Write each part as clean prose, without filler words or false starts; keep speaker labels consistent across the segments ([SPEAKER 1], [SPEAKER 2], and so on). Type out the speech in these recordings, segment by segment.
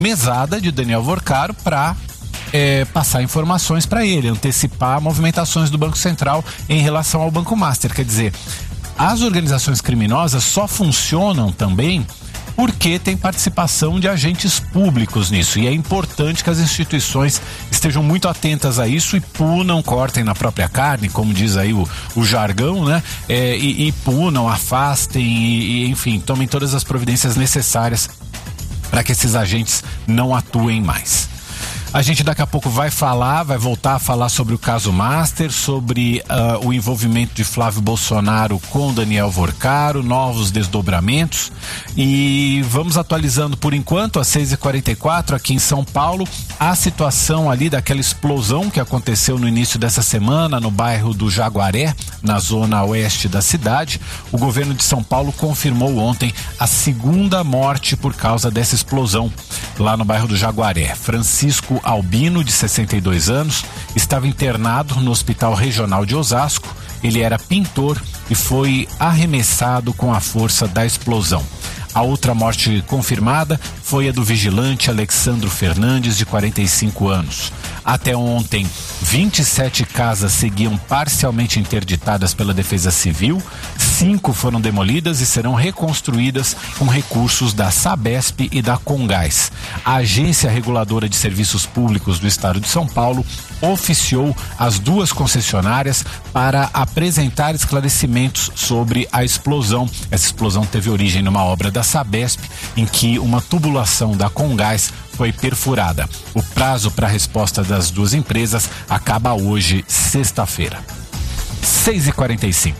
[SPEAKER 1] mesada de Daniel Vorcaro para passar informações para ele, antecipar movimentações do Banco Central em relação ao Banco Master. Quer dizer, as organizações criminosas só funcionam também porque tem participação de agentes públicos nisso, e é importante que as instituições estejam muito atentas a isso e punam, cortem na própria carne, como diz aí o jargão, né? E punam, afastem e enfim, tomem todas as providências necessárias para que esses agentes não atuem mais. A gente daqui a pouco vai voltar a falar sobre o caso Master, sobre o envolvimento de Flávio Bolsonaro com Daniel Vorcaro, novos desdobramentos, e vamos atualizando por enquanto, às 6h44 aqui em São Paulo, a situação ali daquela explosão que aconteceu no início dessa semana no bairro do Jaguaré, na zona oeste da cidade. O governo de São Paulo confirmou ontem a segunda morte por causa dessa explosão lá no bairro do Jaguaré. Francisco Albino, de 62 anos, estava internado no Hospital Regional de Osasco. Ele era pintor e foi arremessado com a força da explosão. A outra morte confirmada foi a do vigilante Alexandro Fernandes, de 45 anos. Até ontem, 27 casas seguiam parcialmente interditadas pela Defesa Civil, 5 foram demolidas e serão reconstruídas com recursos da Sabesp e da Congás. A Agência Reguladora de Serviços Públicos do Estado de São Paulo oficiou as duas concessionárias para apresentar esclarecimentos sobre a explosão. Essa explosão teve origem numa obra da Sabesp, em que uma tubulação da Congás foi perfurada. O prazo para a resposta das duas empresas acaba hoje, sexta-feira. 6h45.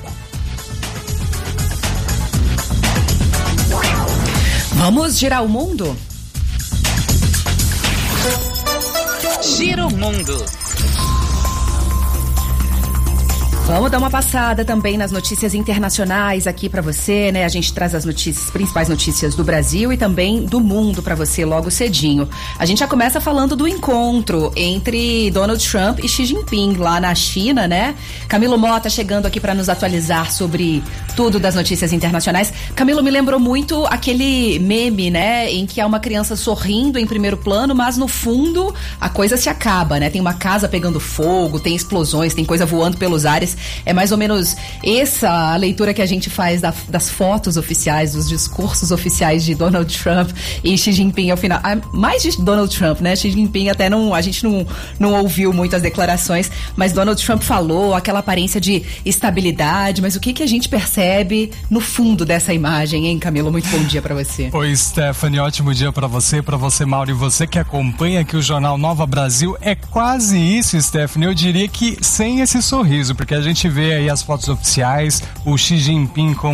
[SPEAKER 2] Vamos girar o mundo?
[SPEAKER 3] Gira o mundo.
[SPEAKER 2] Vamos dar uma passada também nas notícias internacionais aqui pra você, né? A gente traz as principais notícias do Brasil e também do mundo pra você logo cedinho. A gente já começa falando do encontro entre Donald Trump e Xi Jinping lá na China, né? Camilo Mota chegando aqui pra nos atualizar sobre tudo das notícias internacionais. Camilo, me lembrou muito aquele meme, né? Em que há uma criança sorrindo em primeiro plano, mas no fundo a coisa se acaba, né? Tem uma casa pegando fogo, tem explosões, tem coisa voando pelos ares. É mais ou menos essa a leitura que a gente faz das fotos oficiais, dos discursos oficiais de Donald Trump e Xi Jinping ao final. Mais de Donald Trump, né? Xi Jinping até a gente não ouviu muitas declarações, mas Donald Trump falou aquela aparência de estabilidade, mas o que a gente percebe no fundo dessa imagem, hein, Camilo? Muito bom dia pra você.
[SPEAKER 4] Oi, Stephanie, ótimo dia pra você, Mauro, e você que acompanha aqui o Jornal Nova Brasil. É quase isso, Stephanie, eu diria que sem esse sorriso, porque a gente vê aí as fotos oficiais, o Xi Jinping com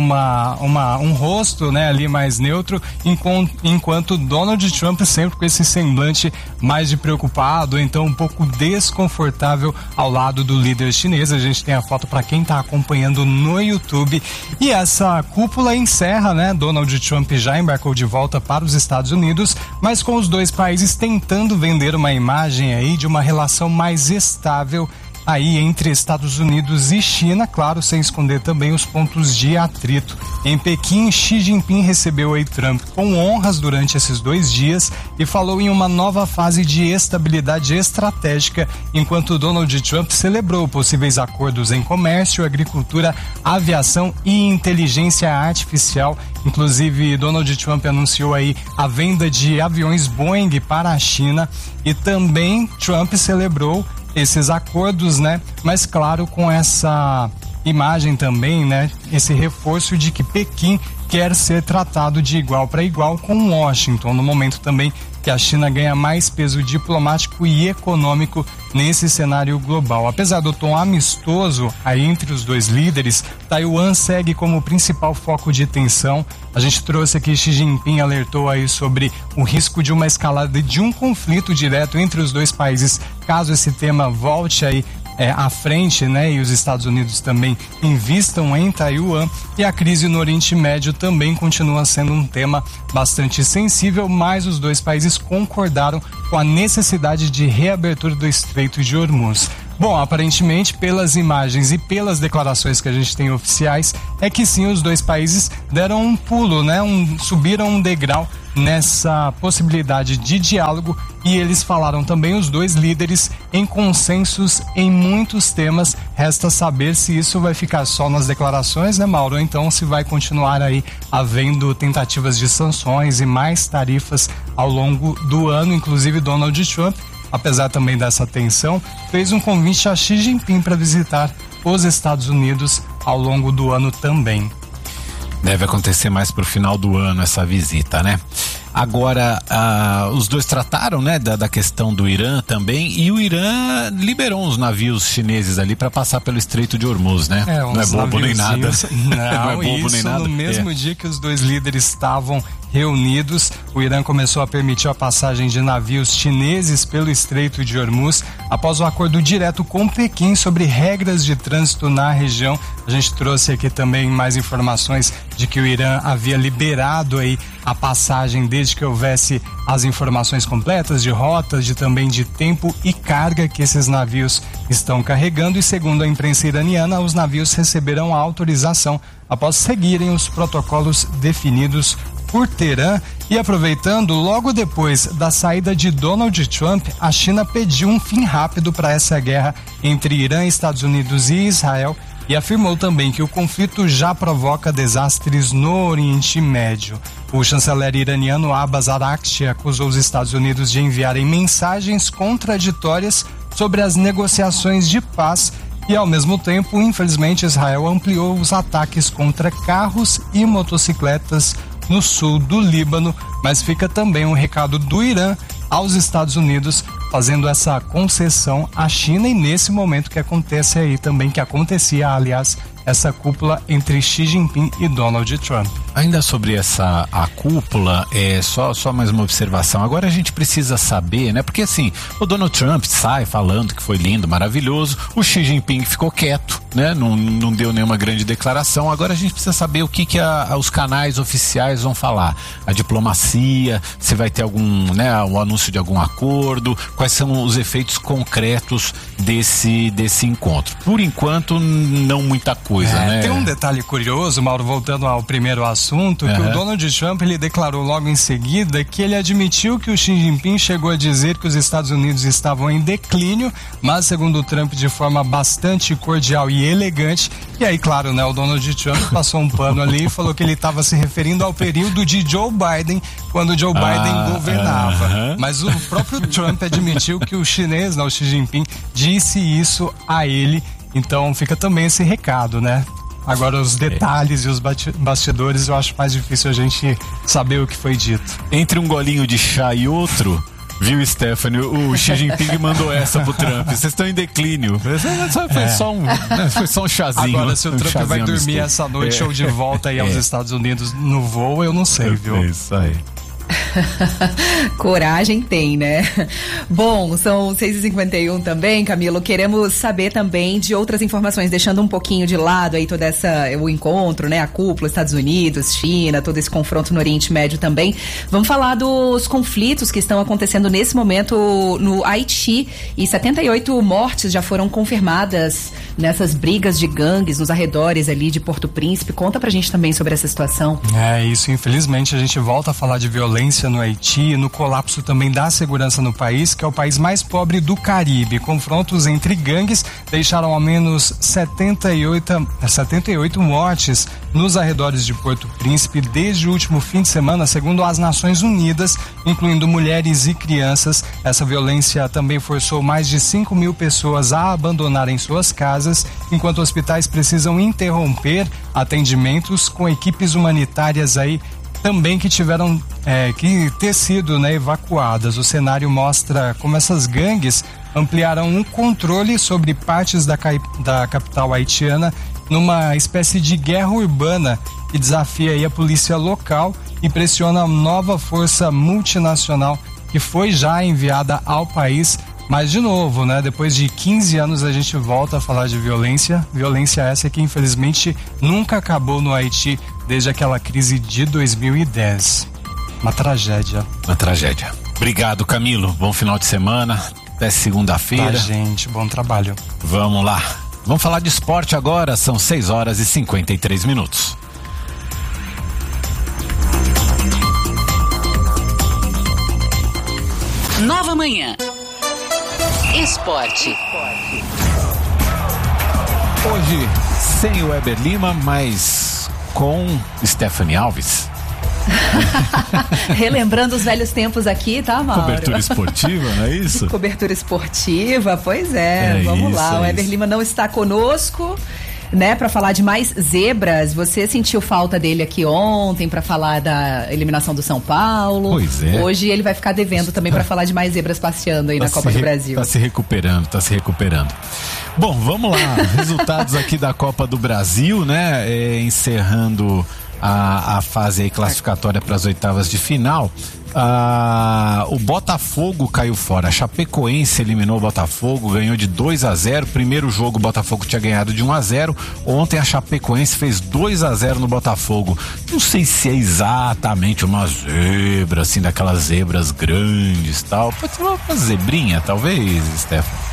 [SPEAKER 4] um rosto, né, ali mais neutro, enquanto Donald Trump sempre com esse semblante mais de preocupado, então um pouco desconfortável ao lado do líder chinês. A gente tem a foto para quem tá acompanhando no YouTube. E essa cúpula encerra, né? Donald Trump já embarcou de volta para os Estados Unidos, mas com os dois países tentando vender uma imagem aí de uma relação mais estável aí entre Estados Unidos e China, claro, sem esconder também os pontos de atrito. Em Pequim, Xi Jinping recebeu aí Trump com honras durante esses 2 dias e falou em uma nova fase de estabilidade estratégica, enquanto Donald Trump celebrou possíveis acordos em comércio, agricultura, aviação e inteligência artificial. Inclusive, Donald Trump anunciou aí a venda de aviões Boeing para a China e também Trump celebrou esses acordos, né? Mas claro, com essa imagem também, né? Esse reforço de que Pequim quer ser tratado de igual para igual com Washington, no momento também que a China ganha mais peso diplomático e econômico nesse cenário global. Apesar do tom amistoso aí entre os dois líderes, Taiwan segue como principal foco de tensão. A gente trouxe aqui, Xi Jinping alertou aí sobre o risco de uma escalada de um conflito direto entre os dois países, caso esse tema volte aí à frente, né? E os Estados Unidos também invistam em Taiwan. E a crise no Oriente Médio também continua sendo um tema bastante sensível, mas os dois países concordaram com a necessidade de reabertura do Estreito de Hormuz. Bom, aparentemente, pelas imagens e pelas declarações que a gente tem oficiais, é que sim, os dois países deram um pulo, né? Subiram um degrau nessa possibilidade de diálogo, e eles falaram também, os dois líderes, em consensos em muitos temas. Resta saber se isso vai ficar só nas declarações, né, Mauro? Ou então se vai continuar aí havendo tentativas de sanções e mais tarifas ao longo do ano. Inclusive Donald Trump, apesar também dessa tensão, fez um convite a Xi Jinping para visitar os Estados Unidos ao longo do ano também.
[SPEAKER 1] Deve acontecer mais pro final do ano essa visita, né? Agora, os dois trataram, né, da questão do Irã também, e o Irã liberou uns navios chineses ali para passar pelo Estreito de Hormuz, né?
[SPEAKER 4] Não é bobo nem nada.
[SPEAKER 1] Não é bobo nem nada.
[SPEAKER 4] No mesmo dia que os dois líderes estavam reunidos, o Irã começou a permitir a passagem de navios chineses pelo Estreito de Hormuz após o acordo direto com Pequim sobre regras de trânsito na região. A gente trouxe aqui também mais informações de que o Irã havia liberado aí a passagem desde que houvesse as informações completas de rotas, também de tempo e carga que esses navios estão carregando, e segundo a imprensa iraniana, os navios receberão a autorização após seguirem os protocolos definidos por Teherã. E aproveitando, logo depois da saída de Donald Trump, a China pediu um fim rápido para essa guerra entre Irã, Estados Unidos e Israel, e afirmou também que o conflito já provoca desastres no Oriente Médio. O chanceler iraniano Abbas Araghchi acusou os Estados Unidos de enviarem mensagens contraditórias sobre as negociações de paz e, ao mesmo tempo, infelizmente, Israel ampliou os ataques contra carros e motocicletas no sul do Líbano, mas fica também um recado do Irã aos Estados Unidos, fazendo essa concessão à China, e nesse momento que acontece aí também, que acontecia, aliás, essa cúpula entre Xi Jinping e Donald Trump.
[SPEAKER 1] Ainda sobre a cúpula, só mais uma observação. Agora a gente precisa saber, né? Porque assim, o Donald Trump sai falando que foi lindo, maravilhoso. O Xi Jinping ficou quieto, né? Não deu nenhuma grande declaração. Agora a gente precisa saber o que os canais oficiais vão falar. A diplomacia, se vai ter algum, né? O anúncio de algum acordo, quais são os efeitos concretos desse encontro. Por enquanto, não muita coisa, né?
[SPEAKER 4] Tem um detalhe curioso, Mauro, voltando ao primeiro assunto, que o Donald Trump, ele declarou logo em seguida que ele admitiu que o Xi Jinping chegou a dizer que os Estados Unidos estavam em declínio, mas segundo o Trump, de forma bastante cordial e elegante. E aí, claro, né, o Donald Trump passou um pano ali e falou que ele estava se referindo ao período de Joe Biden, quando Joe Biden governava. Mas o próprio Trump admitiu que o chinês, o Xi Jinping, disse isso a ele. Então fica também esse recado, né? Agora os detalhes e os bastidores eu acho mais difícil a gente saber o que foi dito.
[SPEAKER 1] Entre um golinho de chá e outro, viu, Stephanie, o Xi Jinping mandou essa pro Trump: vocês estão em declínio. Foi só um chazinho.
[SPEAKER 4] Agora, se o Trump vai dormir essa noite ou de volta aí aos Estados Unidos no voo, eu não sei, viu?
[SPEAKER 1] Isso aí.
[SPEAKER 2] Coragem tem, né? Bom, são 6h51 também, Camilo. Queremos saber também de outras informações, deixando um pouquinho de lado aí o encontro, né? A cúpula, Estados Unidos, China, todo esse confronto no Oriente Médio também. Vamos falar dos conflitos que estão acontecendo nesse momento no Haiti, e 78 mortes já foram confirmadas nessas brigas de gangues nos arredores ali de Porto Príncipe. Conta pra gente também sobre essa situação.
[SPEAKER 4] Isso, infelizmente a gente volta a falar de violência no Haiti, no colapso também da segurança no país, que é o país mais pobre do Caribe. Confrontos entre gangues deixaram ao menos 78 mortes nos arredores de Porto Príncipe desde o último fim de semana, segundo as Nações Unidas, incluindo mulheres e crianças. Essa violência também forçou mais de 5 mil pessoas a abandonarem suas casas, enquanto hospitais precisam interromper atendimentos, com equipes humanitárias aí também que tiveram que ter sido, né, evacuadas. O cenário mostra como essas gangues ampliaram o controle sobre partes da capital haitiana numa espécie de guerra urbana que desafia aí a polícia local e pressiona a nova força multinacional que foi já enviada ao país. Mas, de novo, né, depois de 15 anos a gente volta a falar de violência essa que infelizmente nunca acabou no Haiti desde aquela crise de 2010. Uma tragédia.
[SPEAKER 1] Obrigado, Camilo. Bom final de semana. Até segunda-feira.
[SPEAKER 4] Tá, gente. Bom trabalho.
[SPEAKER 1] Vamos lá. Vamos falar de esporte agora. São 6h53.
[SPEAKER 3] Nova Manhã. Esporte.
[SPEAKER 1] Hoje, sem o Weber Lima, mas com Stephanie Alves.
[SPEAKER 2] Relembrando os velhos tempos aqui, tá, Mauro?
[SPEAKER 1] Cobertura esportiva, não é isso?
[SPEAKER 2] Cobertura esportiva, pois é. Vamos lá, o Weber Lima não está conosco, né, para falar de mais zebras. Você sentiu falta dele aqui ontem para falar da eliminação do São Paulo.
[SPEAKER 1] Pois é.
[SPEAKER 2] Hoje ele vai ficar devendo também para falar de mais zebras passeando aí na Copa do Brasil.
[SPEAKER 1] Tá se recuperando. Bom, vamos lá. Resultados aqui da Copa do Brasil, né? Encerrando a fase aí classificatória para as oitavas de final. O Botafogo caiu fora. A Chapecoense eliminou o Botafogo, ganhou de 2-0. Primeiro jogo o Botafogo tinha ganhado de 1-0. Ontem a Chapecoense fez 2-0 no Botafogo. Não sei se é exatamente uma zebra, assim, daquelas zebras grandes, tal. Pode ser uma zebrinha, talvez, Stefano.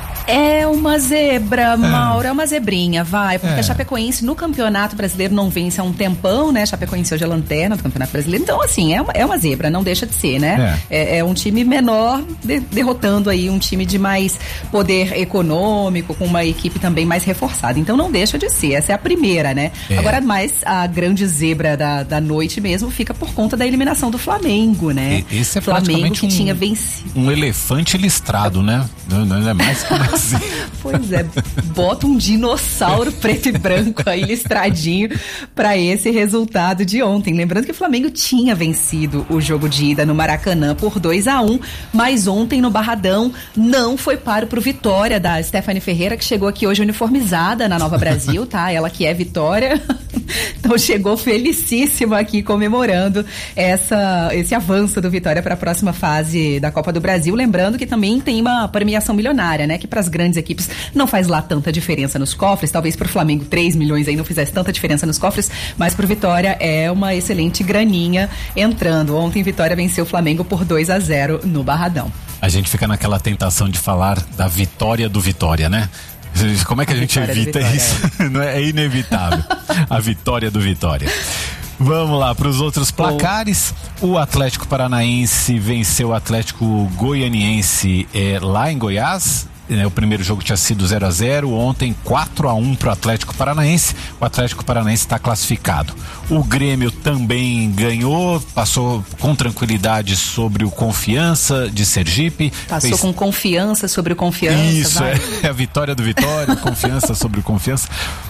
[SPEAKER 2] É uma zebra, Mauro, é uma zebrinha, vai, porque a Chapecoense no Campeonato Brasileiro não vence há um tempão, né? A Chapecoense hoje é lanterna do Campeonato Brasileiro, então assim, é uma zebra, não deixa de ser, né? É um time menor derrotando aí um time de mais poder econômico, com uma equipe também mais reforçada, então não deixa de ser, essa é a primeira, né? Agora, mais a grande zebra da noite mesmo fica por conta da eliminação do Flamengo, né?
[SPEAKER 1] Esse é
[SPEAKER 2] Flamengo
[SPEAKER 1] praticamente
[SPEAKER 2] que tinha vencido.
[SPEAKER 1] Um elefante listrado, né? Não é mais como assim.
[SPEAKER 2] Pois é, bota um dinossauro preto e branco aí listradinho para esse resultado de ontem. Lembrando que o Flamengo tinha vencido o jogo de ida no Maracanã por 2-1, mas ontem no Barradão não foi páreo pro Vitória da Stephanie Ferreira, que chegou aqui hoje uniformizada na Nova Brasil, tá? Ela que é Vitória, então chegou felicíssima aqui comemorando esse avanço do Vitória para a próxima fase da Copa do Brasil. Lembrando que também tem uma premiação milionária, né? Que para as grandes equipes não faz lá tanta diferença nos cofres, talvez pro Flamengo 3 milhões aí não fizesse tanta diferença nos cofres, mas pro Vitória é uma excelente graninha entrando. Ontem Vitória venceu o Flamengo por 2-0 no Barradão.
[SPEAKER 1] A gente fica naquela tentação de falar da vitória do Vitória, né? Como é que a gente evita isso? Não é inevitável. A vitória do Vitória. Vamos lá para os outros placares. O Atlético Paranaense venceu o Atlético Goianiense lá em Goiás. O primeiro jogo tinha sido 0-0, ontem 4-1 para o Atlético Paranaense. O Atlético Paranaense está classificado. O Grêmio também ganhou, passou com tranquilidade sobre o Confiança de Sergipe.
[SPEAKER 2] Passou com confiança sobre o Confiança.
[SPEAKER 1] Isso, é a vitória do Vitória, Confiança sobre o Confiança.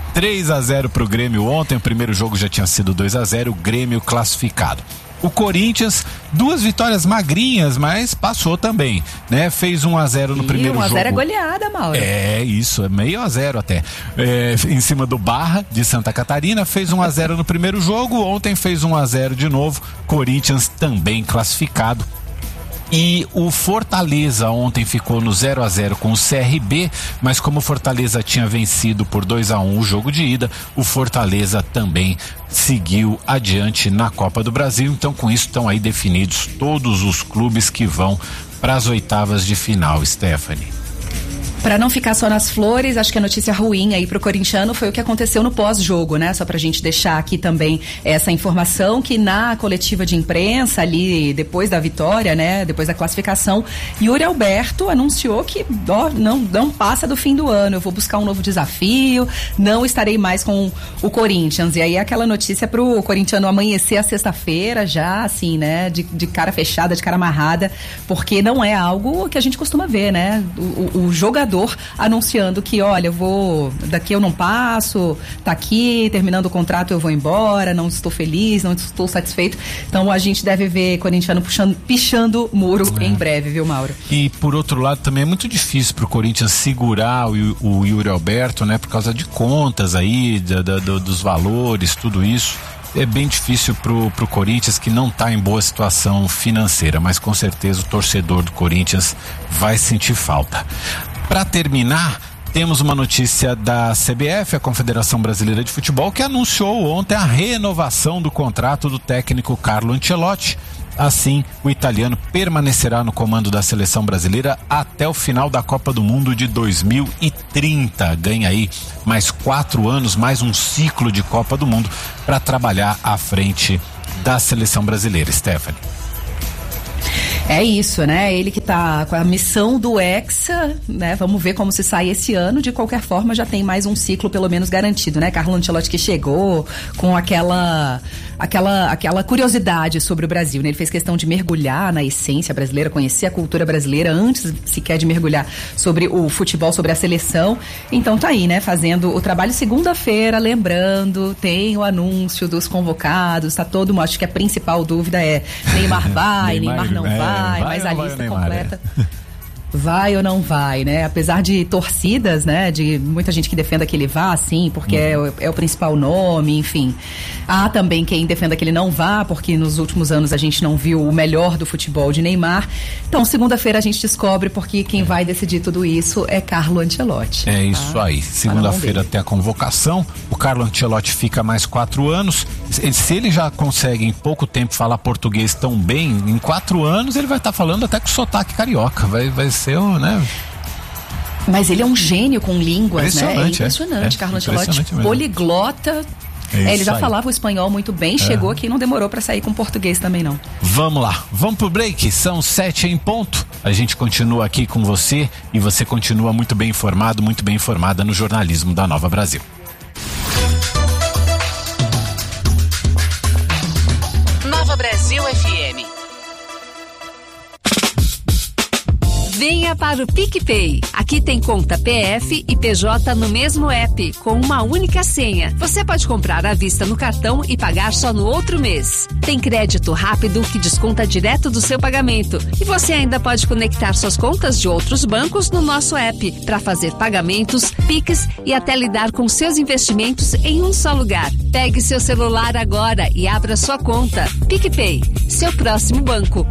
[SPEAKER 1] 3-0 para o Grêmio ontem, o primeiro jogo já tinha sido 2-0, o Grêmio classificado. O Corinthians, 2 vitórias magrinhas, mas passou também, né? Fez 1-0 no primeiro jogo.
[SPEAKER 2] 1-0 é goleada, Mauro.
[SPEAKER 1] É, isso, é meio a 0 até. Em cima do Barra, de Santa Catarina, fez 1-0 no primeiro jogo, ontem fez 1-0 de novo. Corinthians também classificado. E o Fortaleza ontem ficou no 0-0 com o CRB, mas como o Fortaleza tinha vencido por 2-1 o jogo de ida, o Fortaleza também seguiu adiante na Copa do Brasil. Então, com isso, estão aí definidos todos os clubes que vão para as oitavas de final, Stephanie.
[SPEAKER 2] Para não ficar só nas flores, acho que a notícia ruim aí pro corintiano foi o que aconteceu no pós-jogo, né? Só pra gente deixar aqui também essa informação, que na coletiva de imprensa ali, depois da vitória, né? Depois da classificação, Yuri Alberto anunciou que não passa do fim do ano, eu vou buscar um novo desafio, não estarei mais com o Corinthians. E aí aquela notícia pro corintiano amanhecer a sexta-feira já, assim, né? De cara fechada, de cara amarrada, porque não é algo que a gente costuma ver, né? O jogador anunciando que, olha, daqui eu não passo, tá aqui, terminando o contrato eu vou embora, não estou feliz, não estou satisfeito. Então a gente deve ver corintiano pichando muro em breve, viu, Mauro?
[SPEAKER 1] E por outro lado também é muito difícil pro Corinthians segurar o Yuri Alberto, né, por causa de contas aí, dos valores, tudo isso. É bem difícil pro Corinthians, que não está em boa situação financeira, mas com certeza o torcedor do Corinthians vai sentir falta. Para terminar, temos uma notícia da CBF, a Confederação Brasileira de Futebol, que anunciou ontem a renovação do contrato do técnico Carlo Ancelotti. Assim, o italiano permanecerá no comando da seleção brasileira até o final da Copa do Mundo de 2030. Ganha aí mais 4 anos, mais um ciclo de Copa do Mundo para trabalhar à frente da seleção brasileira. Stephanie.
[SPEAKER 2] É isso, né? Ele que tá com a missão do Hexa, né? Vamos ver como se sai esse ano. De qualquer forma, já tem mais um ciclo pelo menos garantido, né? Carlo Ancelotti que chegou com aquela curiosidade sobre o Brasil, né? Ele fez questão de mergulhar na essência brasileira, conhecer a cultura brasileira antes sequer de mergulhar sobre o futebol, sobre a seleção. Então tá aí, né? Fazendo o trabalho. Segunda-feira, lembrando, tem o anúncio dos convocados, tá todo mundo, acho que a principal dúvida é Neymar vai, Neymar não vai, mas a lista completa... Vai ou não vai, né? Apesar de torcidas, né? De muita gente que defenda que ele vá, sim, porque é o principal nome, enfim. Há também quem defenda que ele não vá, porque nos últimos anos a gente não viu o melhor do futebol de Neymar. Então, segunda-feira a gente descobre, porque quem vai decidir tudo isso é Carlo Ancelotti.
[SPEAKER 1] É isso aí. Segunda-feira tem a convocação. O Carlo Ancelotti fica mais 4 anos. Se ele já consegue em pouco tempo falar português tão bem, em 4 anos ele vai estar falando até com sotaque carioca. Vai ser, né?
[SPEAKER 2] Mas ele é um gênio com línguas, né? É
[SPEAKER 1] impressionante.
[SPEAKER 2] Carlo Ancelotti, poliglota. Ele já falava o espanhol muito bem, chegou aqui e não demorou para sair com português também, não.
[SPEAKER 1] Vamos lá, vamos pro break, são 7 em ponto. A gente continua aqui com você e você continua muito bem informado, muito bem informada no jornalismo da Nova Brasil.
[SPEAKER 3] Nova Brasil FM.
[SPEAKER 5] Venha para o PicPay. Aqui tem conta PF e PJ no mesmo app, com uma única senha. Você pode comprar à vista no cartão e pagar só no outro mês. Tem crédito rápido que desconta direto do seu pagamento. E você ainda pode conectar suas contas de outros bancos no nosso app para fazer pagamentos, Pix e até lidar com seus investimentos em um só lugar. Pegue seu celular agora e abra sua conta. PicPay, seu próximo banco.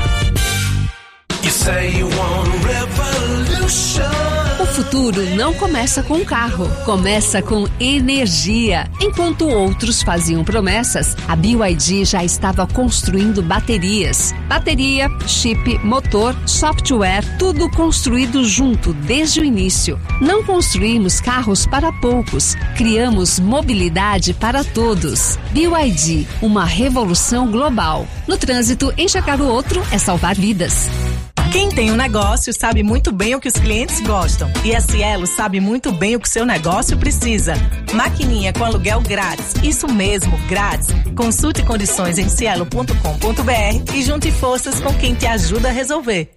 [SPEAKER 5] O futuro não começa com carro, começa com energia. Enquanto outros faziam promessas, a BYD já estava construindo baterias. Bateria, chip, motor, software, tudo construído junto desde o início. Não construímos carros para poucos, criamos mobilidade para todos. BYD, uma revolução global. No trânsito, enxergar o outro é salvar vidas.
[SPEAKER 6] Quem tem um negócio sabe muito bem o que os clientes gostam. E a Cielo sabe muito bem o que seu negócio precisa. Maquininha com aluguel grátis. Isso mesmo, grátis. Consulte condições em cielo.com.br e junte forças com quem te ajuda a resolver.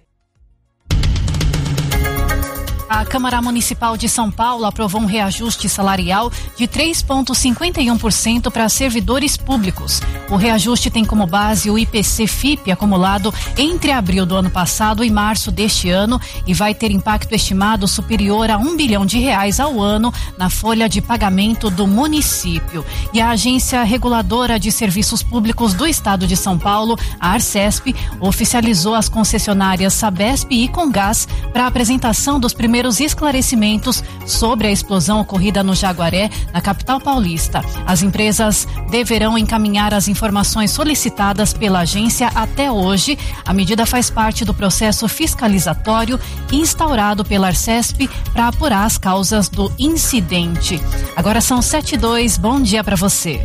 [SPEAKER 7] A Câmara Municipal de São Paulo aprovou um reajuste salarial de 3,51% para servidores públicos. O reajuste tem como base o IPC-FIP acumulado entre abril do ano passado e março deste ano e vai ter impacto estimado superior a R$1 bilhão ao ano na folha de pagamento do município. E a Agência Reguladora de Serviços Públicos do Estado de São Paulo, a Arcesp, oficializou as concessionárias Sabesp e Comgás para a apresentação dos primeiros esclarecimentos sobre a explosão ocorrida no Jaguaré, na capital paulista. As empresas deverão encaminhar as informações solicitadas pela agência até hoje. A medida faz parte do processo fiscalizatório instaurado pela Arcesp para apurar as causas do incidente. Agora são 7:02, bom dia para você.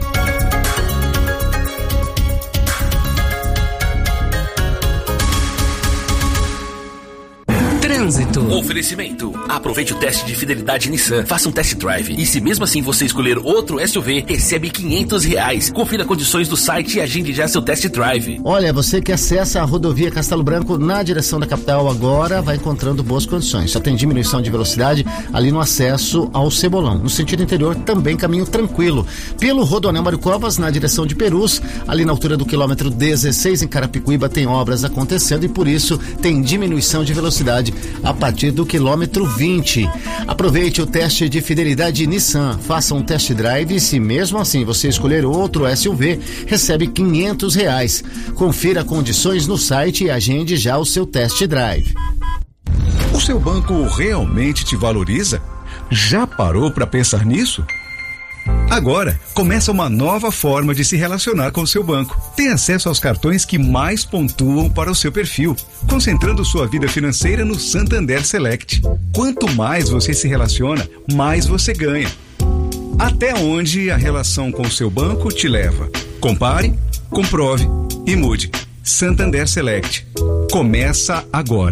[SPEAKER 8] Trânsito. Oferecimento. Aproveite o teste de fidelidade Nissan. Faça um test drive. E se mesmo assim você escolher outro SUV, recebe R$500. Confira condições do site e agende já seu test drive.
[SPEAKER 9] Olha, você que acessa a rodovia Castelo Branco na direção da capital agora vai encontrando boas condições. Só tem diminuição de velocidade ali no acesso ao Cebolão. No sentido interior também caminho tranquilo. Pelo Rodoanel Mário Covas na direção de Perus, ali na altura do quilômetro 16 em Carapicuíba tem obras acontecendo e por isso tem diminuição de velocidade a partir do quilômetro 20. Aproveite o teste de fidelidade Nissan. Faça um test drive e se mesmo assim você escolher outro SUV, recebe R$500. Confira condições no site e agende já o seu test drive.
[SPEAKER 10] O seu banco realmente te valoriza? Já parou para pensar nisso? Agora, começa uma nova forma de se relacionar com o seu banco. Tem acesso aos cartões que mais pontuam para o seu perfil, concentrando sua vida financeira no Santander Select. Quanto mais você se relaciona, mais você ganha. Até onde a relação com o seu banco te leva? Compare, comprove e mude. Santander Select. começa agora.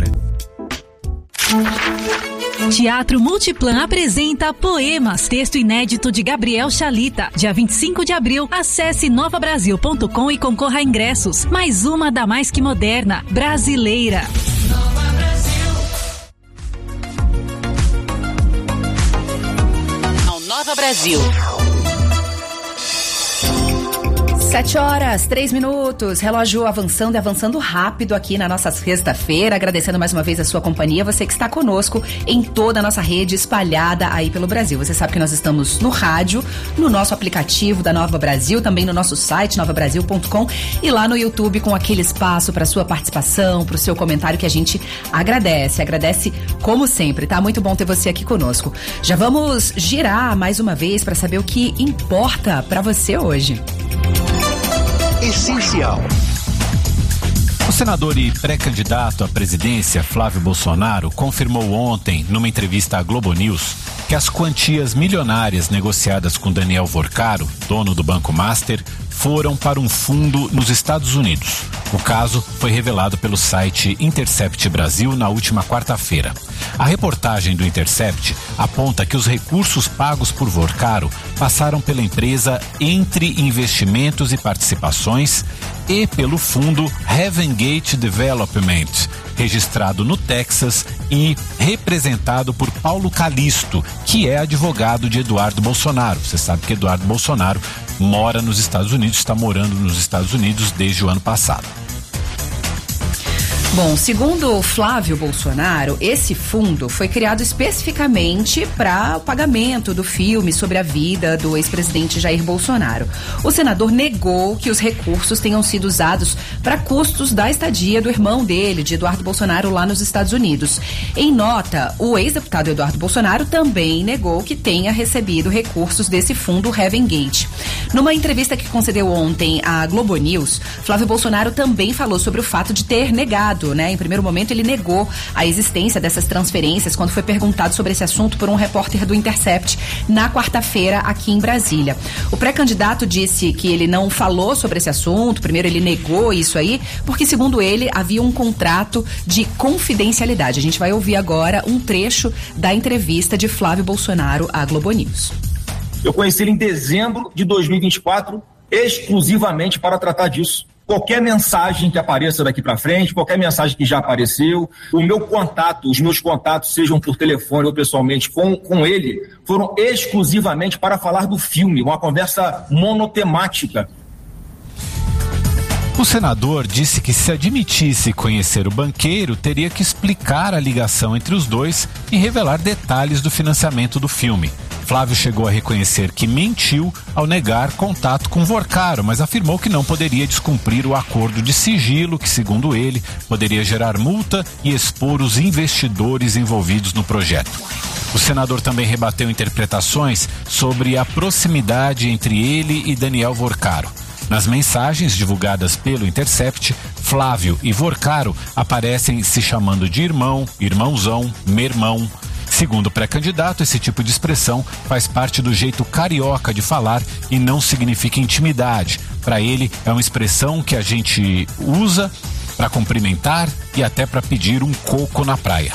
[SPEAKER 11] Teatro Multiplan apresenta Poemas, texto inédito de Gabriel Chalita. Dia 25 de abril, acesse novabrasil.com e concorra a ingressos. Mais uma da mais que moderna, brasileira. Nova Brasil.
[SPEAKER 3] Ao Nova Brasil.
[SPEAKER 2] 7h03, relógio avançando e avançando rápido aqui na nossa sexta-feira, agradecendo mais uma vez a sua companhia, você que está conosco em toda a nossa rede espalhada aí pelo Brasil. Você sabe que nós estamos no rádio, no nosso aplicativo da Nova Brasil, também no nosso site novabrasil.com e lá no YouTube com aquele espaço para sua participação, para o seu comentário que a gente agradece como sempre, tá? Muito bom ter você aqui conosco. Já vamos girar mais uma vez para saber o que importa para você hoje.
[SPEAKER 1] Essencial. O senador e pré-candidato à presidência, Flávio Bolsonaro, confirmou ontem, numa entrevista à Globo News, que as quantias milionárias negociadas com Daniel Vorcaro, dono do Banco Master, foram para um fundo nos Estados Unidos. O caso foi revelado pelo site Intercept Brasil na última quarta-feira. A reportagem do Intercept aponta que os recursos pagos por Vorcaro passaram pela empresa Entre Investimentos e Participações e pelo fundo Heaven Gate Development, registrado no Texas e representado por Paulo Calisto, que é advogado de Eduardo Bolsonaro. Você sabe que Eduardo Bolsonaro mora nos Estados Unidos, está morando nos Estados Unidos desde o ano passado.
[SPEAKER 2] Bom, segundo Flávio Bolsonaro, esse fundo foi criado especificamente para o pagamento do filme sobre a vida do ex-presidente Jair Bolsonaro. O senador negou que os recursos tenham sido usados para custos da estadia do irmão dele, de Eduardo Bolsonaro, lá nos Estados Unidos. Em nota, o ex-deputado Eduardo Bolsonaro também negou que tenha recebido recursos desse fundo Heaven Gate. Numa entrevista que concedeu ontem à Globo News, Flávio Bolsonaro também falou sobre o fato de ter negado, né? Em primeiro momento, ele negou a existência dessas transferências quando foi perguntado sobre esse assunto por um repórter do Intercept na quarta-feira aqui em Brasília. O pré-candidato disse que ele não falou sobre esse assunto, primeiro ele negou isso aí, porque segundo ele havia um contrato de confidencialidade. A gente vai ouvir agora um trecho da entrevista de Flávio Bolsonaro à Globo News.
[SPEAKER 12] Eu conheci ele em dezembro de 2024, exclusivamente para tratar disso. Qualquer mensagem que apareça daqui para frente, qualquer mensagem que já apareceu, os meus contatos, sejam por telefone ou pessoalmente com ele, foram exclusivamente para falar do filme, uma conversa monotemática.
[SPEAKER 1] O senador disse que se admitisse conhecer o banqueiro, teria que explicar a ligação entre os dois e revelar detalhes do financiamento do filme. Flávio chegou a reconhecer que mentiu ao negar contato com Vorcaro, mas afirmou que não poderia descumprir o acordo de sigilo que, segundo ele, poderia gerar multa e expor os investidores envolvidos no projeto. O senador também rebateu interpretações sobre a proximidade entre ele e Daniel Vorcaro. Nas mensagens divulgadas pelo Intercept, Flávio e Vorcaro aparecem se chamando de irmão, irmãozão, mermão. Segundo o pré-candidato, esse tipo de expressão faz parte do jeito carioca de falar e não significa intimidade. Para ele, é uma expressão que a gente usa para cumprimentar e até para pedir um coco na praia.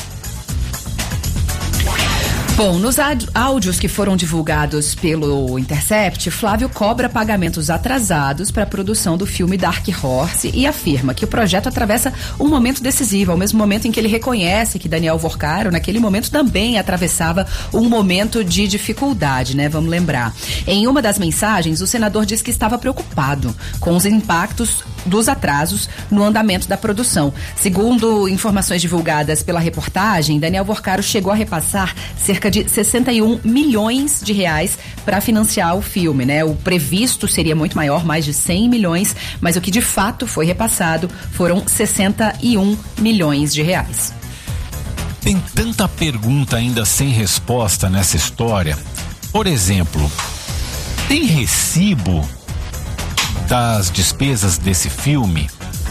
[SPEAKER 2] Bom, nos áudios que foram divulgados pelo Intercept, Flávio cobra pagamentos atrasados para a produção do filme Dark Horse e afirma que o projeto atravessa um momento decisivo, ao mesmo momento em que ele reconhece que Daniel Vorcaro, naquele momento, também atravessava um momento de dificuldade, né? Vamos lembrar. Em uma das mensagens, o senador disse que estava preocupado com os impactos dos atrasos no andamento da produção. Segundo informações divulgadas pela reportagem, Daniel Vorcaro chegou a repassar cerca de 61 milhões de reais para financiar o filme, né? O previsto seria muito maior, mais de 100 milhões, mas o que de fato foi repassado foram 61 milhões de reais.
[SPEAKER 1] Tem tanta pergunta ainda sem resposta nessa história. Por exemplo, tem recibo das despesas desse filme?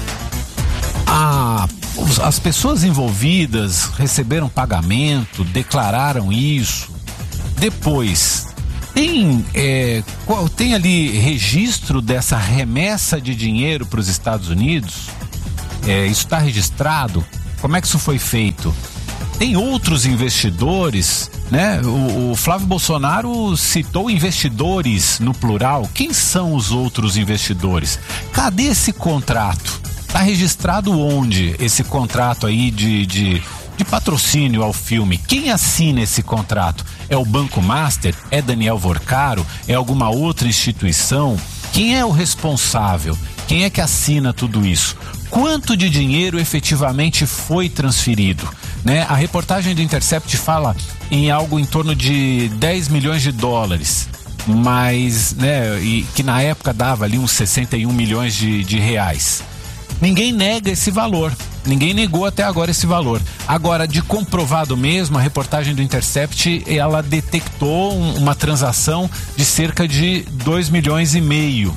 [SPEAKER 1] As pessoas envolvidas receberam pagamento, declararam isso. Depois, tem ali registro dessa remessa de dinheiro para os Estados Unidos? Isso está registrado? Como é que isso foi feito? Tem outros investidores, né? O Flávio Bolsonaro citou investidores no plural. Quem são os outros investidores? Cadê esse contrato? Está registrado onde esse contrato aí de patrocínio ao filme? Quem assina esse contrato? É o Banco Master? É Daniel Vorcaro? É alguma outra instituição? Quem é o responsável? Quem é que assina tudo isso? Quanto de dinheiro efetivamente foi transferido? Né? A reportagem do Intercept fala em algo em torno de 10 milhões de dólares, mas, né, e que na época dava ali uns 61 milhões de reais. Ninguém nega esse valor, ninguém negou até agora esse valor. Agora, de comprovado mesmo, a reportagem do Intercept, ela detectou uma transação de cerca de 2 milhões e meio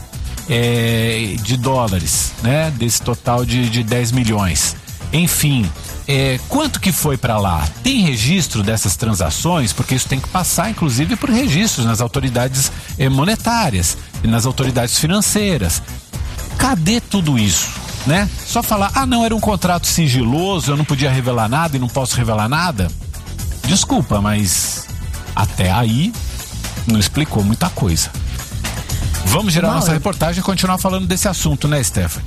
[SPEAKER 1] de dólares, né? Desse total de 10 milhões. Enfim, quanto que foi para lá? Tem registro dessas transações? Porque isso tem que passar, inclusive, por registros nas autoridades monetárias e nas autoridades financeiras. Cadê tudo isso? Né? Só falar, não, era um contrato sigiloso, eu não podia revelar nada e não posso revelar nada. Desculpa, mas até aí não explicou muita coisa. Vamos girar nossa reportagem e continuar falando desse assunto, né, Stephanie?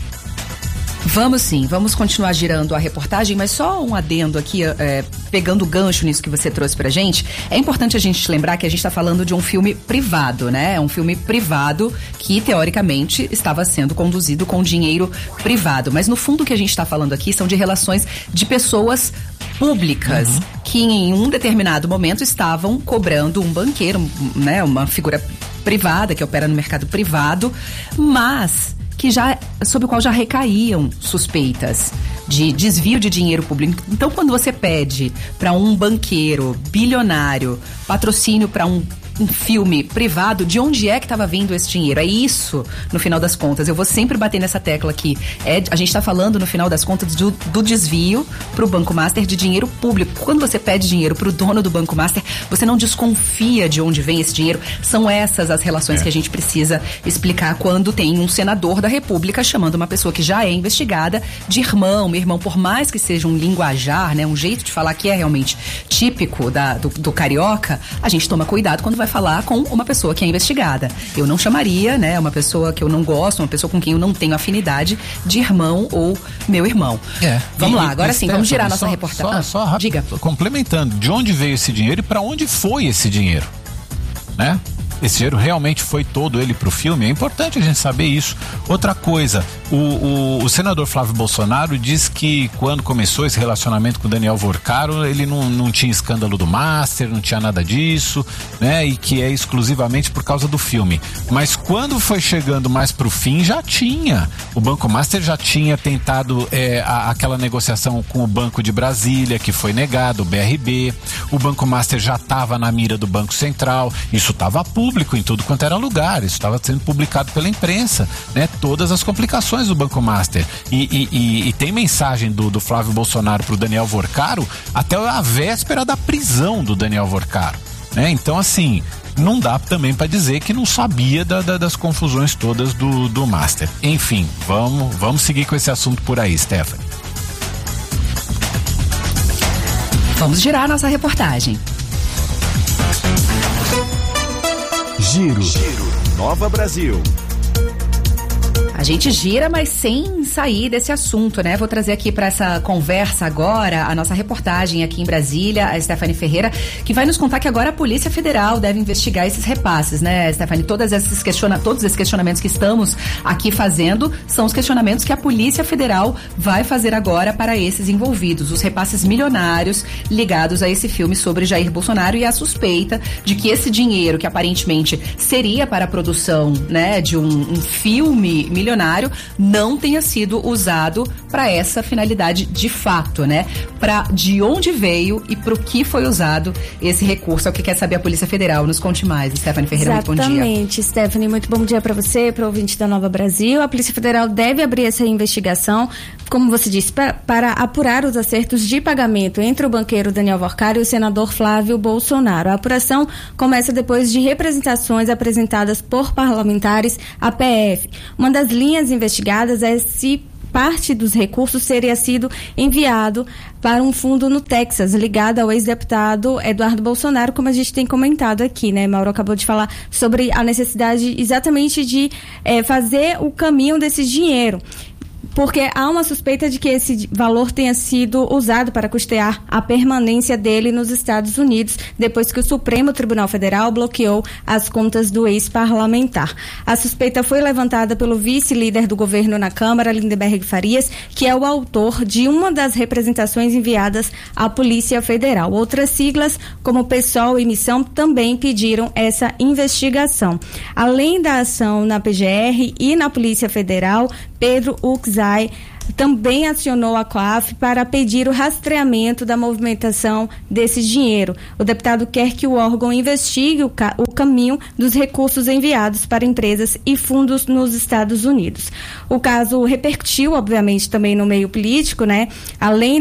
[SPEAKER 2] Vamos sim, vamos continuar girando a reportagem, mas só um adendo aqui, pegando o gancho nisso que você trouxe pra gente. É importante a gente lembrar que a gente está falando de um filme privado, né? É um filme privado que, teoricamente, estava sendo conduzido com dinheiro privado. Mas, no fundo, o que a gente está falando aqui são de relações de pessoas públicas que, em um determinado momento, estavam cobrando um banqueiro, né? Uma figura privada que opera no mercado privado, mas sobre o qual já recaíam suspeitas de desvio de dinheiro público. Então, quando você pede para um banqueiro bilionário patrocínio para um filme privado, de onde é que estava vindo esse dinheiro? É isso, no final das contas. Eu vou sempre bater nessa tecla aqui. A gente está falando, no final das contas, do desvio para o Banco Master de dinheiro público. Quando você pede dinheiro para o dono do Banco Master, você não desconfia de onde vem esse dinheiro. São essas as relações que a gente precisa explicar quando tem um senador da República chamando uma pessoa que já é investigada de irmão. Meu irmão, por mais que seja um linguajar, né, um jeito de falar que é realmente típico do carioca, a gente toma cuidado quando vai falar com uma pessoa que é investigada. Eu não chamaria, né, uma pessoa que eu não gosto, uma pessoa com quem eu não tenho afinidade, de irmão ou meu irmão. Vamos lá, agora sim, vamos girar nossa reportagem.
[SPEAKER 1] Só rápido, diga. Complementando, de onde veio esse dinheiro e para onde foi esse dinheiro, né? Esse dinheiro realmente foi todo ele pro filme? É importante a gente saber isso. Outra coisa, o senador Flávio Bolsonaro diz que quando começou esse relacionamento com o Daniel Vorcaro, ele não tinha escândalo do Master, não tinha nada disso, né? E que é exclusivamente por causa do filme. Mas quando foi chegando mais pro fim, já tinha. O Banco Master já tinha tentado aquela negociação com o Banco de Brasília, que foi negado, o BRB. O Banco Master já estava na mira do Banco Central. Isso estava público em tudo quanto era lugar, isso estava sendo publicado pela imprensa, né? Todas as complicações do Banco Master. E tem mensagem do Flávio Bolsonaro pro Daniel Vorcaro até a véspera da prisão do Daniel Vorcaro, né? Então, assim, não dá também para dizer que não sabia das confusões todas do Master. Enfim, vamos seguir com esse assunto por aí, Stephanie.
[SPEAKER 2] Vamos girar nossa reportagem.
[SPEAKER 13] Giro. Nova Brasil.
[SPEAKER 2] A gente gira, mas sem sair desse assunto, né? Vou trazer aqui para essa conversa agora a nossa reportagem aqui em Brasília, a Stephanie Ferreira, que vai nos contar que agora a Polícia Federal deve investigar esses repasses, né, Stephanie? Todos esses questionamentos que estamos aqui fazendo são os questionamentos que a Polícia Federal vai fazer agora para esses envolvidos, os repasses milionários ligados a esse filme sobre Jair Bolsonaro e a suspeita de que esse dinheiro que aparentemente seria para a produção, né, de um filme milionário não tenha sido usado para essa finalidade de fato, né? De onde veio e para o que foi usado esse recurso. É o que quer saber a Polícia Federal. Nos conte mais, Stephanie Ferreira.
[SPEAKER 14] Exatamente,
[SPEAKER 2] muito bom dia.
[SPEAKER 14] Exatamente, Stephanie, muito bom dia para você, para o ouvinte da Nova Brasil. A Polícia Federal deve abrir essa investigação, como você disse, para apurar os acertos de pagamento entre o banqueiro Daniel Vorcaro e o senador Flávio Bolsonaro. A apuração começa depois de representações apresentadas por parlamentares à PF. Uma das linhas investigadas é se parte dos recursos teria sido enviado para um fundo no Texas, ligado ao ex-deputado Eduardo Bolsonaro, como a gente tem comentado aqui, né? Mauro acabou de falar sobre a necessidade exatamente de fazer o caminho desse dinheiro. Porque há uma suspeita de que esse valor tenha sido usado para custear a permanência dele nos Estados Unidos, depois que o Supremo Tribunal Federal bloqueou as contas do ex-parlamentar. A suspeita foi levantada pelo vice-líder do governo na Câmara, Lindenberg Farias, que é o autor de uma das representações enviadas à Polícia Federal. Outras siglas, como PSOL e Missão, também pediram essa investigação. Além da ação na PGR e na Polícia Federal, Pedro Uczai também acionou a COAF para pedir o rastreamento da movimentação desse dinheiro. O deputado quer que o órgão investigue o caminho dos recursos enviados para empresas e fundos nos Estados Unidos. O caso repercutiu, obviamente, também no meio político, né? Além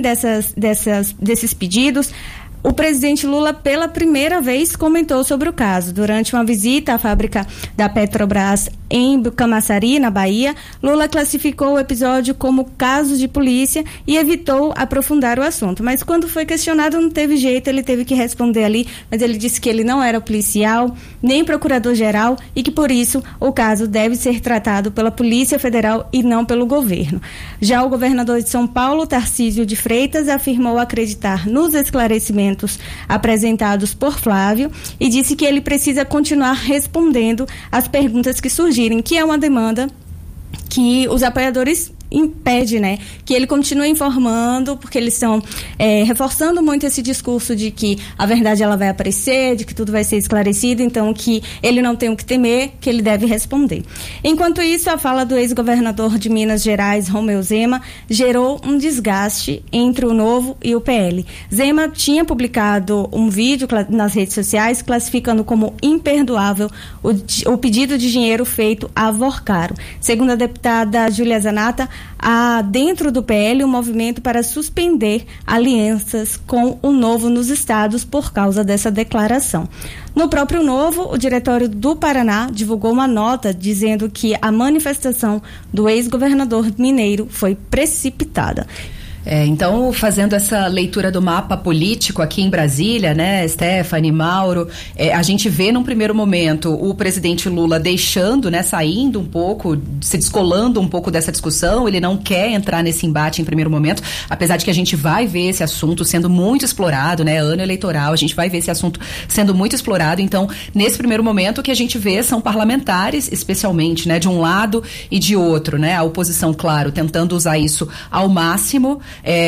[SPEAKER 14] desses pedidos, o presidente Lula, pela primeira vez, comentou sobre o caso. Durante uma visita à fábrica da Petrobras em Camaçari, na Bahia, Lula classificou o episódio como caso de polícia e evitou aprofundar o assunto. Mas quando foi questionado, não teve jeito, ele teve que responder ali, mas ele disse que ele não era policial, nem procurador-geral e que, por isso, o caso deve ser tratado pela Polícia Federal e não pelo governo. Já o governador de São Paulo, Tarcísio de Freitas, afirmou acreditar nos esclarecimentos apresentados por Flávio e disse que ele precisa continuar respondendo às perguntas que surgirem, que é uma demanda que os apoiadores impede, né, que ele continue informando, porque eles estão reforçando muito esse discurso de que a verdade ela vai aparecer, de que tudo vai ser esclarecido, então que ele não tem o que temer, que ele deve responder. Enquanto isso, a fala do ex-governador de Minas Gerais, Romeu Zema, gerou um desgaste entre o Novo e o PL. Zema tinha publicado um vídeo nas redes sociais classificando como imperdoável o pedido de dinheiro feito a Vorcaro. Segundo a deputada Júlia Zanata, há dentro do PL um movimento para suspender alianças com o Novo nos estados por causa dessa declaração. No próprio Novo, o Diretório do Paraná divulgou uma nota dizendo que a manifestação do ex-governador mineiro foi precipitada.
[SPEAKER 2] Então, fazendo essa leitura do mapa político aqui em Brasília, né, Stephanie, Mauro, a gente vê num primeiro momento o presidente Lula deixando, né, saindo um pouco, se descolando um pouco dessa discussão. Ele não quer entrar nesse embate em primeiro momento, apesar de que a gente vai ver esse assunto sendo muito explorado, né, ano eleitoral, a gente vai ver esse assunto sendo muito explorado. Então, nesse primeiro momento, o que a gente vê são parlamentares, especialmente, né, de um lado e de outro, né, a oposição, claro, tentando usar isso ao máximo.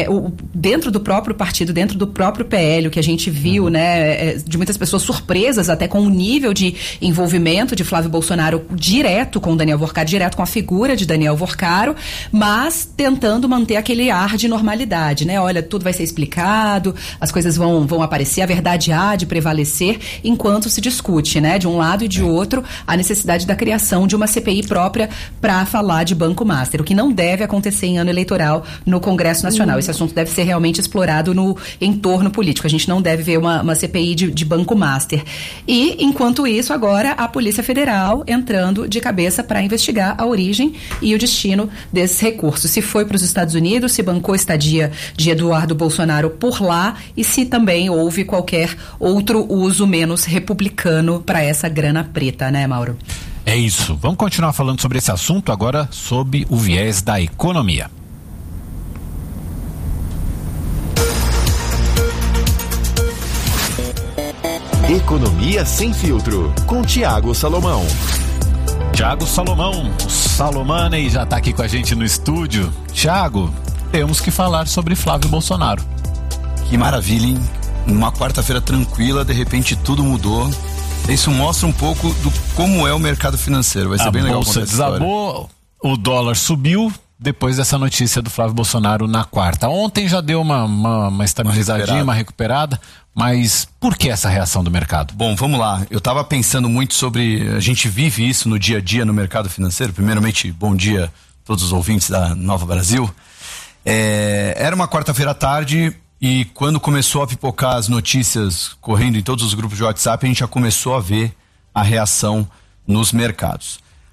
[SPEAKER 2] Dentro do próprio partido, dentro do próprio PL, o que a gente viu, né, de muitas pessoas surpresas até com o nível de envolvimento de Flávio Bolsonaro direto com Daniel Vorcaro, direto com a figura de Daniel Vorcaro, mas tentando manter aquele ar de normalidade, né? Olha, tudo vai ser explicado, as coisas vão aparecer, a verdade há de prevalecer enquanto se discute, né? De um lado e de outro, a necessidade da criação de uma CPI própria para falar de Banco Master, o que não deve acontecer em ano eleitoral no Congresso Nacional. Esse assunto deve ser realmente explorado no entorno político. A gente não deve ver uma CPI de Banco Master. E, enquanto isso, agora a Polícia Federal entrando de cabeça para investigar a origem e o destino desses recursos. Se foi para os Estados Unidos, se bancou estadia de Eduardo Bolsonaro por lá e se também houve qualquer outro uso menos republicano para essa grana preta, né, Mauro?
[SPEAKER 1] É isso. Vamos continuar falando sobre esse assunto agora sob o viés da economia.
[SPEAKER 13] Economia Sem Filtro, com Tiago Salomão.
[SPEAKER 1] Tiago Salomão, o Salomane já está aqui com a gente no estúdio. Tiago, temos que falar sobre Flávio Bolsonaro.
[SPEAKER 15] Que maravilha, hein? Numa quarta-feira tranquila, de repente tudo mudou. Isso mostra um pouco do como é o mercado financeiro. Vai ser bem legal. A bolsa
[SPEAKER 1] desabou, o dólar subiu depois dessa notícia do Flávio Bolsonaro na quarta. Ontem já deu uma estabilizadinha, uma recuperada. Mas por que essa reação do mercado?
[SPEAKER 15] Bom, vamos lá. Eu estava pensando muito sobre... A gente vive isso no dia a dia no mercado financeiro. Primeiramente, bom dia a todos os ouvintes da Nova Brasil. Era uma quarta-feira à tarde e quando começou a pipocar as notícias correndo em todos os grupos de WhatsApp, a gente já começou a ver a reação nos mercados.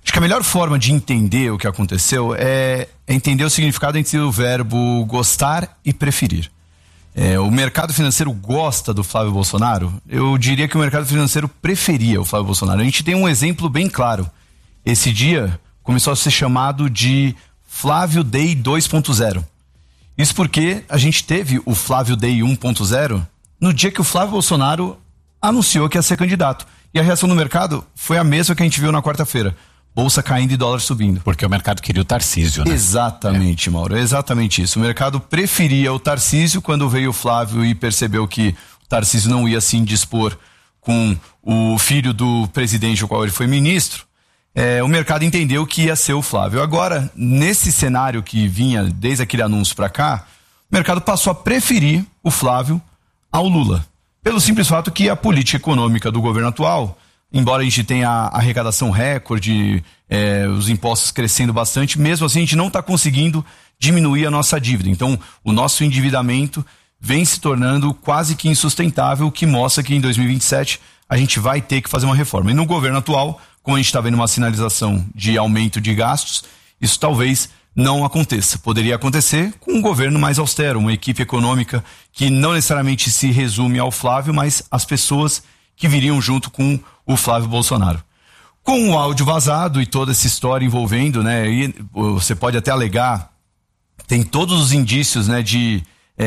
[SPEAKER 15] Acho que a melhor forma de entender o que aconteceu é entender o significado entre o verbo gostar e preferir. O mercado financeiro gosta do Flávio Bolsonaro? Eu diria que o mercado financeiro preferia o Flávio Bolsonaro. A gente tem um exemplo bem claro. Esse dia começou a ser chamado de Flávio Day 2.0. Isso porque a gente teve o Flávio Day 1.0 no dia que o Flávio Bolsonaro anunciou que ia ser candidato. E a reação do mercado foi a mesma que a gente viu na quarta-feira. Bolsa caindo e dólar subindo.
[SPEAKER 1] Porque o mercado queria o Tarcísio, né?
[SPEAKER 15] Exatamente, Mauro. É exatamente isso. O mercado preferia o Tarcísio quando veio o Flávio e percebeu que o Tarcísio não ia se indispor com o filho do presidente, o qual ele foi ministro. O mercado entendeu que ia ser o Flávio. Agora, nesse cenário que vinha desde aquele anúncio para cá, o mercado passou a preferir o Flávio ao Lula. Pelo simples fato que a política econômica do governo atual, embora a gente tenha a arrecadação recorde, os impostos crescendo bastante, mesmo assim a gente não está conseguindo diminuir a nossa dívida. Então, o nosso endividamento vem se tornando quase que insustentável, o que mostra que em 2027 a gente vai ter que fazer uma reforma. E no governo atual, como a gente está vendo uma sinalização de aumento de gastos, isso talvez não aconteça. Poderia acontecer com um governo mais austero, uma equipe econômica que não necessariamente se resume ao Flávio, mas as pessoas que viriam junto com o Flávio Bolsonaro. Com o áudio vazado e toda essa história envolvendo, né, e você pode até alegar, tem todos os indícios, né, de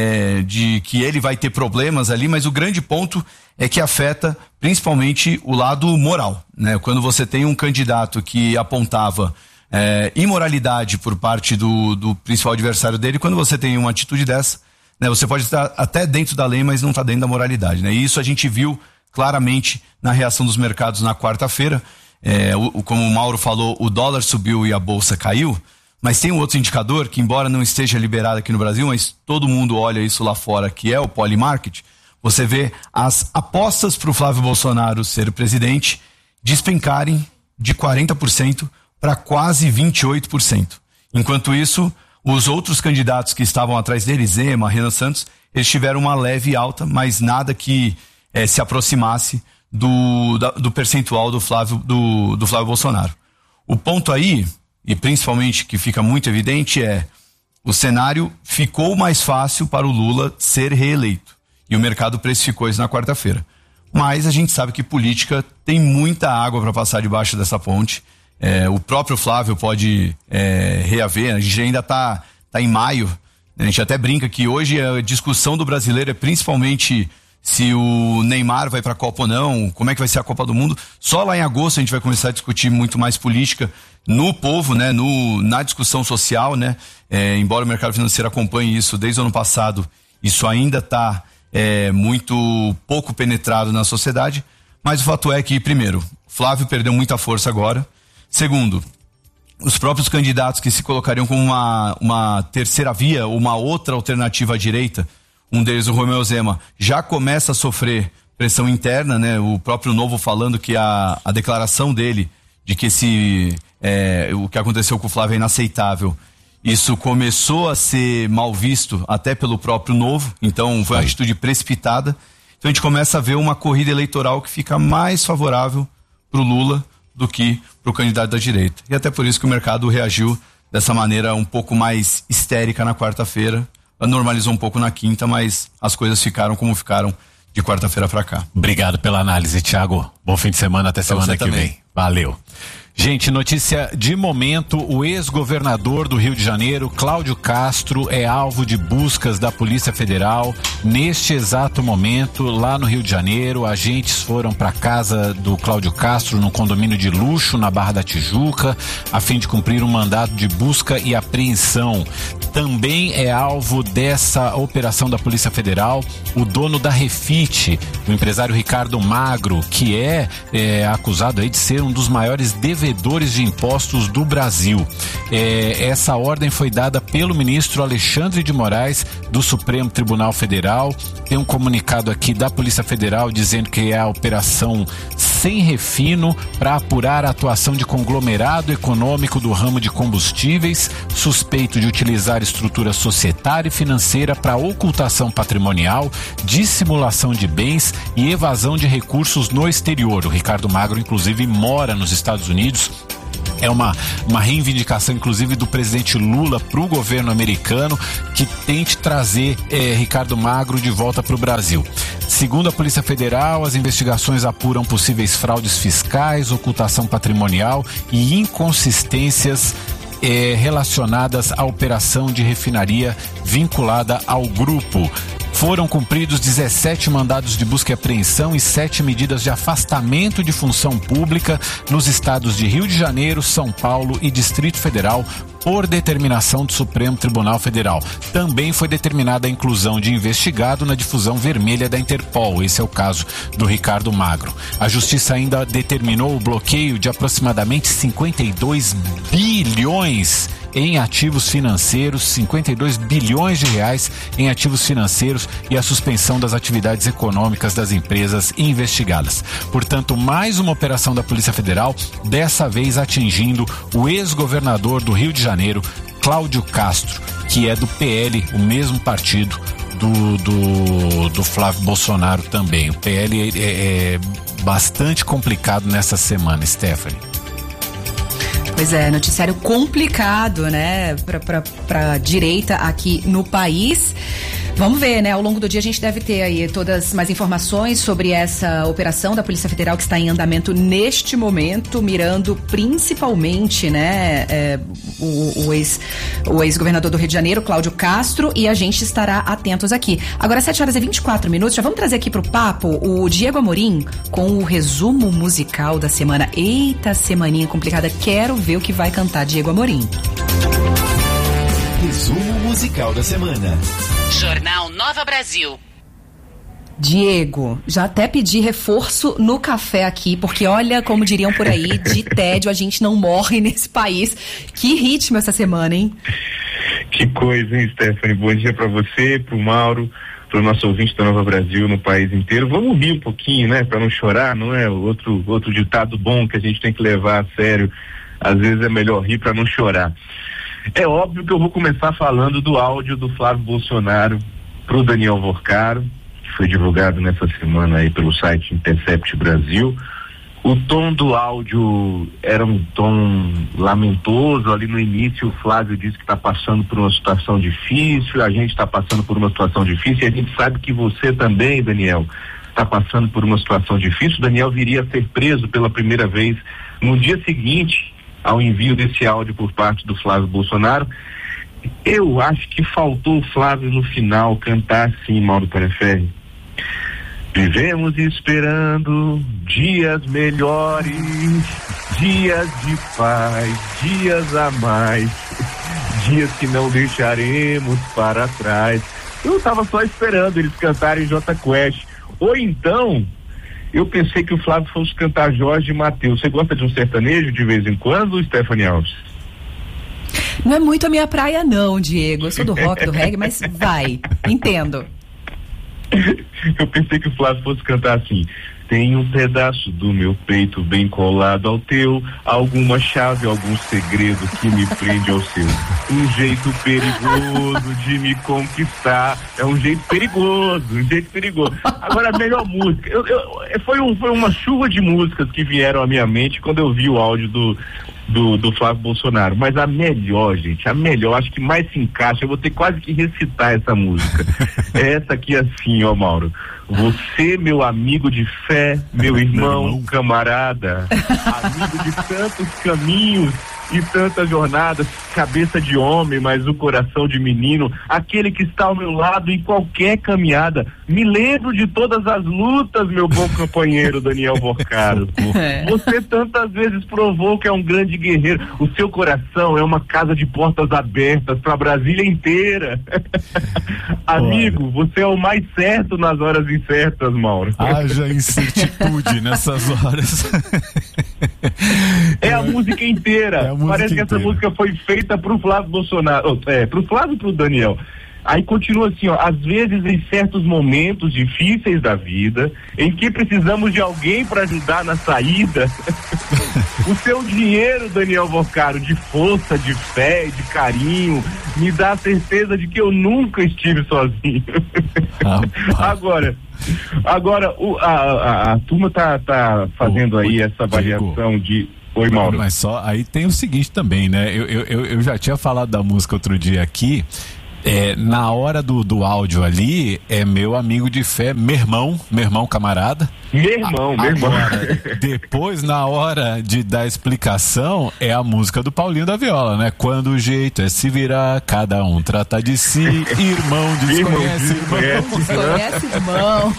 [SPEAKER 15] que ele vai ter problemas ali, mas o grande ponto é que afeta principalmente o lado moral, né? Quando você tem um candidato que apontava imoralidade por parte do principal adversário dele, quando você tem uma atitude dessa, né, você pode estar até dentro da lei, mas não está dentro da moralidade, né? E isso a gente viu claramente na reação dos mercados na quarta-feira. Como o Mauro falou, o dólar subiu e a bolsa caiu, mas tem um outro indicador que, embora não esteja liberado aqui no Brasil, mas todo mundo olha isso lá fora, que é o Polymarket. Você vê as apostas para o Flávio Bolsonaro ser presidente despencarem de 40% para quase 28%. Enquanto isso, os outros candidatos que estavam atrás dele, Zema, Renan Santos, eles tiveram uma leve alta, mas nada que se aproximasse do percentual do Flávio Bolsonaro. O ponto aí, e principalmente que fica muito evidente, o cenário ficou mais fácil para o Lula ser reeleito. E o mercado precificou isso na quarta-feira. Mas a gente sabe que política tem muita água para passar debaixo dessa ponte. O próprio Flávio pode reaver, a gente ainda está em maio. A gente até brinca que hoje a discussão do brasileiro é principalmente se o Neymar vai para a Copa ou não, como é que vai ser a Copa do Mundo. Só lá em agosto a gente vai começar a discutir muito mais política no povo, né, na discussão social, né. Embora o mercado financeiro acompanhe isso desde o ano passado, isso ainda está muito pouco penetrado na sociedade. Mas o fato é que, primeiro, Flávio perdeu muita força agora. Segundo, os próprios candidatos que se colocariam como uma terceira via, uma outra alternativa à direita, um deles, o Romeu Zema, já começa a sofrer pressão interna, né? O próprio Novo falando que a declaração dele de que o que aconteceu com o Flávio é inaceitável, isso começou a ser mal visto até pelo próprio Novo, então foi uma atitude precipitada. Então a gente começa a ver uma corrida eleitoral que fica mais favorável para o Lula do que para o candidato da direita. E até por isso que o mercado reagiu dessa maneira um pouco mais histérica na quarta-feira. Normalizou um pouco na quinta, mas as coisas ficaram como ficaram de quarta-feira para cá.
[SPEAKER 1] Obrigado pela análise, Thiago. Bom fim de semana, até semana que vem. Valeu. Gente, notícia de momento: o ex-governador do Rio de Janeiro, Cláudio Castro, é alvo de buscas da Polícia Federal. Neste exato momento, lá no Rio de Janeiro, agentes foram para a casa do Cláudio Castro, num condomínio de luxo na Barra da Tijuca, a fim de cumprir um mandado de busca e apreensão. Também é alvo dessa operação da Polícia Federal o dono da Refit, o empresário Ricardo Magro, que é acusado aí de ser um dos maiores devedores de impostos do Brasil. Essa ordem foi dada pelo ministro Alexandre de Moraes, do Supremo Tribunal Federal. Tem um comunicado aqui da Polícia Federal dizendo que é a operação sem refino para apurar a atuação de conglomerado econômico do ramo de combustíveis, suspeito de utilizar estrutura societária e financeira para ocultação patrimonial, dissimulação de bens e evasão de recursos no exterior. O Ricardo Magro, inclusive, mora nos Estados Unidos É uma reivindicação, inclusive, do presidente Lula para o governo americano, que tente trazer Ricardo Magro de volta para o Brasil. Segundo a Polícia Federal, as investigações apuram possíveis fraudes fiscais, ocultação patrimonial e inconsistências relacionadas à operação de refinaria vinculada ao grupo. Foram cumpridos 17 mandados de busca e apreensão e 7 medidas de afastamento de função pública nos estados de Rio de Janeiro, São Paulo e Distrito Federal, por determinação do Supremo Tribunal Federal. Também foi determinada a inclusão de investigado na difusão vermelha da Interpol. Esse é o caso do Ricardo Magro. A Justiça ainda determinou o bloqueio de aproximadamente 52 bilhões em ativos financeiros, 52 bilhões de reais em ativos financeiros e a suspensão das atividades econômicas das empresas investigadas. Portanto, mais uma operação da Polícia Federal, dessa vez atingindo o ex-governador do Rio de Janeiro, Cláudio Castro, que é do PL, o mesmo partido do Flávio Bolsonaro também. O PL é bastante complicado nessa semana, Stephanie.
[SPEAKER 2] Pois é, noticiário complicado, né, pra direita aqui no país. Vamos ver, né? Ao longo do dia a gente deve ter aí todas mais informações sobre essa operação da Polícia Federal que está em andamento neste momento, mirando principalmente, né, o ex-governador do Rio de Janeiro, Cláudio Castro, e a gente estará atentos aqui. Agora, 7h24, já vamos trazer aqui pro papo o Diego Amorim com o resumo musical da semana. Eita, semaninha complicada. Quero ver o que vai cantar Diego Amorim.
[SPEAKER 13] Resumo musical da semana.
[SPEAKER 3] Jornal Nova Brasil.
[SPEAKER 2] Diego, já até pedi reforço no café aqui, porque olha, como diriam por aí, de tédio a gente não morre nesse país. Que ritmo essa semana, hein?
[SPEAKER 16] Que coisa, hein, Stephanie? Bom dia pra você, pro Mauro, pro nosso ouvinte da Nova Brasil no país inteiro. Vamos rir um pouquinho, né, pra não chorar, não é? Outro ditado bom que a gente tem que levar a sério. Às vezes é melhor rir pra não chorar. É óbvio que eu vou começar falando do áudio do Flávio Bolsonaro pro Daniel Vorcaro, que foi divulgado nessa semana aí pelo site Intercept Brasil. O tom do áudio era um tom lamentoso. Ali no início o Flávio disse que está passando por uma situação difícil, a gente está passando por uma situação difícil e a gente sabe que você também, Daniel, está passando por uma situação difícil. O Daniel viria a ser preso pela primeira vez no dia seguinte ao envio desse áudio por parte do Flávio Bolsonaro. Eu acho que faltou o Flávio no final cantar assim, Mauro Tareferri. Vivemos esperando dias melhores, dias de paz, dias a mais, dias que não deixaremos para trás. Eu estava só esperando eles cantarem Jota Quest. Ou então, eu pensei que o Flávio fosse cantar Jorge e Mateus. Você gosta de um sertanejo de vez em quando, Stephanie Alves?
[SPEAKER 2] Não é muito a minha praia não, Diego. Eu sou do rock, do reggae, mas vai, entendo.
[SPEAKER 16] Eu pensei que o Flávio fosse cantar assim: tem um pedaço do meu peito bem colado ao teu, alguma chave, algum segredo que me prende ao seu. Um jeito perigoso de me conquistar. É um jeito perigoso, Agora, a melhor música, foi uma chuva de músicas que vieram à minha mente quando eu vi o áudio do Flávio Bolsonaro, mas a melhor, acho que mais se encaixa, eu vou ter quase que recitar essa música. É essa aqui assim, ó, Mauro. Você, meu amigo de fé, meu irmão, camarada, amigo de tantos caminhos e tantas jornadas, cabeça de homem, mas o coração de menino, aquele que está ao meu lado em qualquer caminhada. Me lembro de todas as lutas, meu bom companheiro Daniel Vorcaro. Você tantas vezes provou que é um grande guerreiro. O seu coração é uma casa de portas abertas para Brasília inteira. Amigo, você é o mais certo nas horas incertas, Mauro.
[SPEAKER 1] Haja incertitude nessas horas.
[SPEAKER 16] É a música inteira. Parece que essa música foi feita pro Flávio Bolsonaro, pro Flávio e pro Daniel. Aí continua assim, ó: às vezes em certos momentos difíceis da vida, em que precisamos de alguém para ajudar na saída, o seu dinheiro, Daniel Vorcaro, de força, de fé, de carinho, me dá a certeza de que eu nunca estive sozinho. Agora a turma tá fazendo aí essa avaliação de... Oi, Mauro.
[SPEAKER 1] Mas só aí tem o seguinte também, né? Eu já tinha falado da música outro dia aqui. Na hora do áudio ali, é meu amigo de fé, meu irmão camarada.
[SPEAKER 16] Meu irmão.
[SPEAKER 1] Depois, na hora de dar explicação, é a música do Paulinho da Viola, né? Quando o jeito é se virar, cada um trata de si, irmão desconhece irmão.
[SPEAKER 2] Desconhece irmão.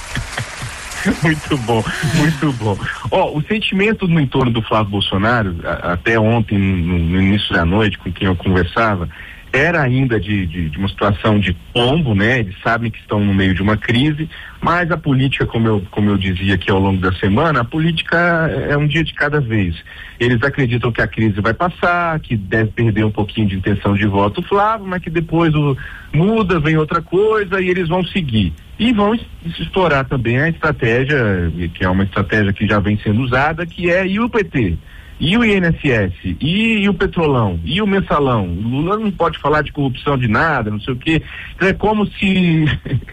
[SPEAKER 16] Muito bom, muito bom. O sentimento no entorno do Flávio Bolsonaro, até ontem, no início da noite, com quem eu conversava, era ainda de uma situação de tombo, né? Eles sabem que estão no meio de uma crise, mas a política, como eu dizia aqui ao longo da semana, a política é um dia de cada vez. Eles acreditam que a crise vai passar, que deve perder um pouquinho de intenção de voto o Flávio, mas que depois muda, vem outra coisa e eles vão seguir. E vão explorar também a estratégia, que é uma estratégia que já vem sendo usada, que é e o PT? E o INSS, e o Petrolão, e o Mensalão. O Lula não pode falar de corrupção de nada, não sei o quê. Então é como se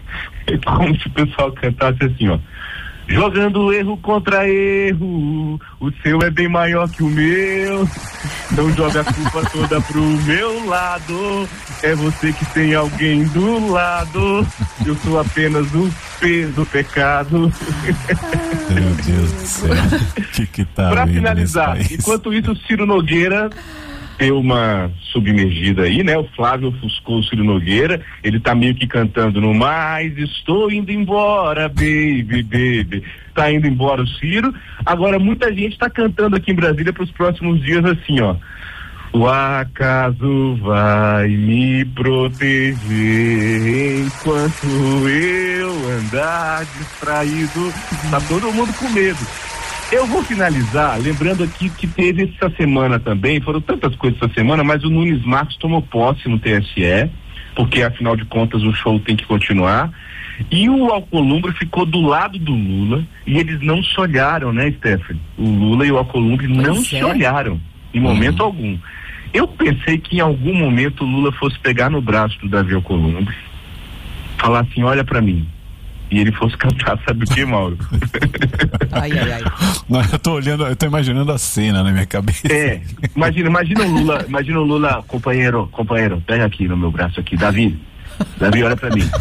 [SPEAKER 16] o pessoal cantasse assim, ó. Jogando erro contra erro, o seu é bem maior que o meu. Não joga a culpa toda pro meu lado. É você que tem alguém do lado. Eu sou apenas um peso do pecado.
[SPEAKER 1] Meu Deus do céu. Que tá
[SPEAKER 16] pra finalizar, enquanto isso, o Ciro Nogueira deu uma submergida aí, né? O Flávio ofuscou o Ciro Nogueira, ele tá meio que cantando no mais, estou indo embora, baby. Tá indo embora o Ciro. Agora muita gente tá cantando aqui em Brasília pros próximos dias assim, ó. O acaso vai me proteger enquanto eu andar distraído. Tá todo mundo com medo. Eu vou finalizar lembrando aqui que teve essa semana também, foram tantas coisas essa semana, mas o Nunes Marques tomou posse no TSE, porque afinal de contas o show tem que continuar, e o Alcolumbre ficou do lado do Lula, e eles não se olharam, né, Stephanie? O Lula e o Alcolumbre não se olharam, em momento algum. Eu pensei que em algum momento o Lula fosse pegar no braço do Davi Alcolumbre, falar assim, olha pra mim, e ele fosse cantar, sabe o que, Mauro?
[SPEAKER 2] Ai.
[SPEAKER 1] Não, eu tô imaginando a cena na minha cabeça.
[SPEAKER 16] Imagina o Lula, companheiro, pega aqui no meu braço aqui, Davi, olha pra mim.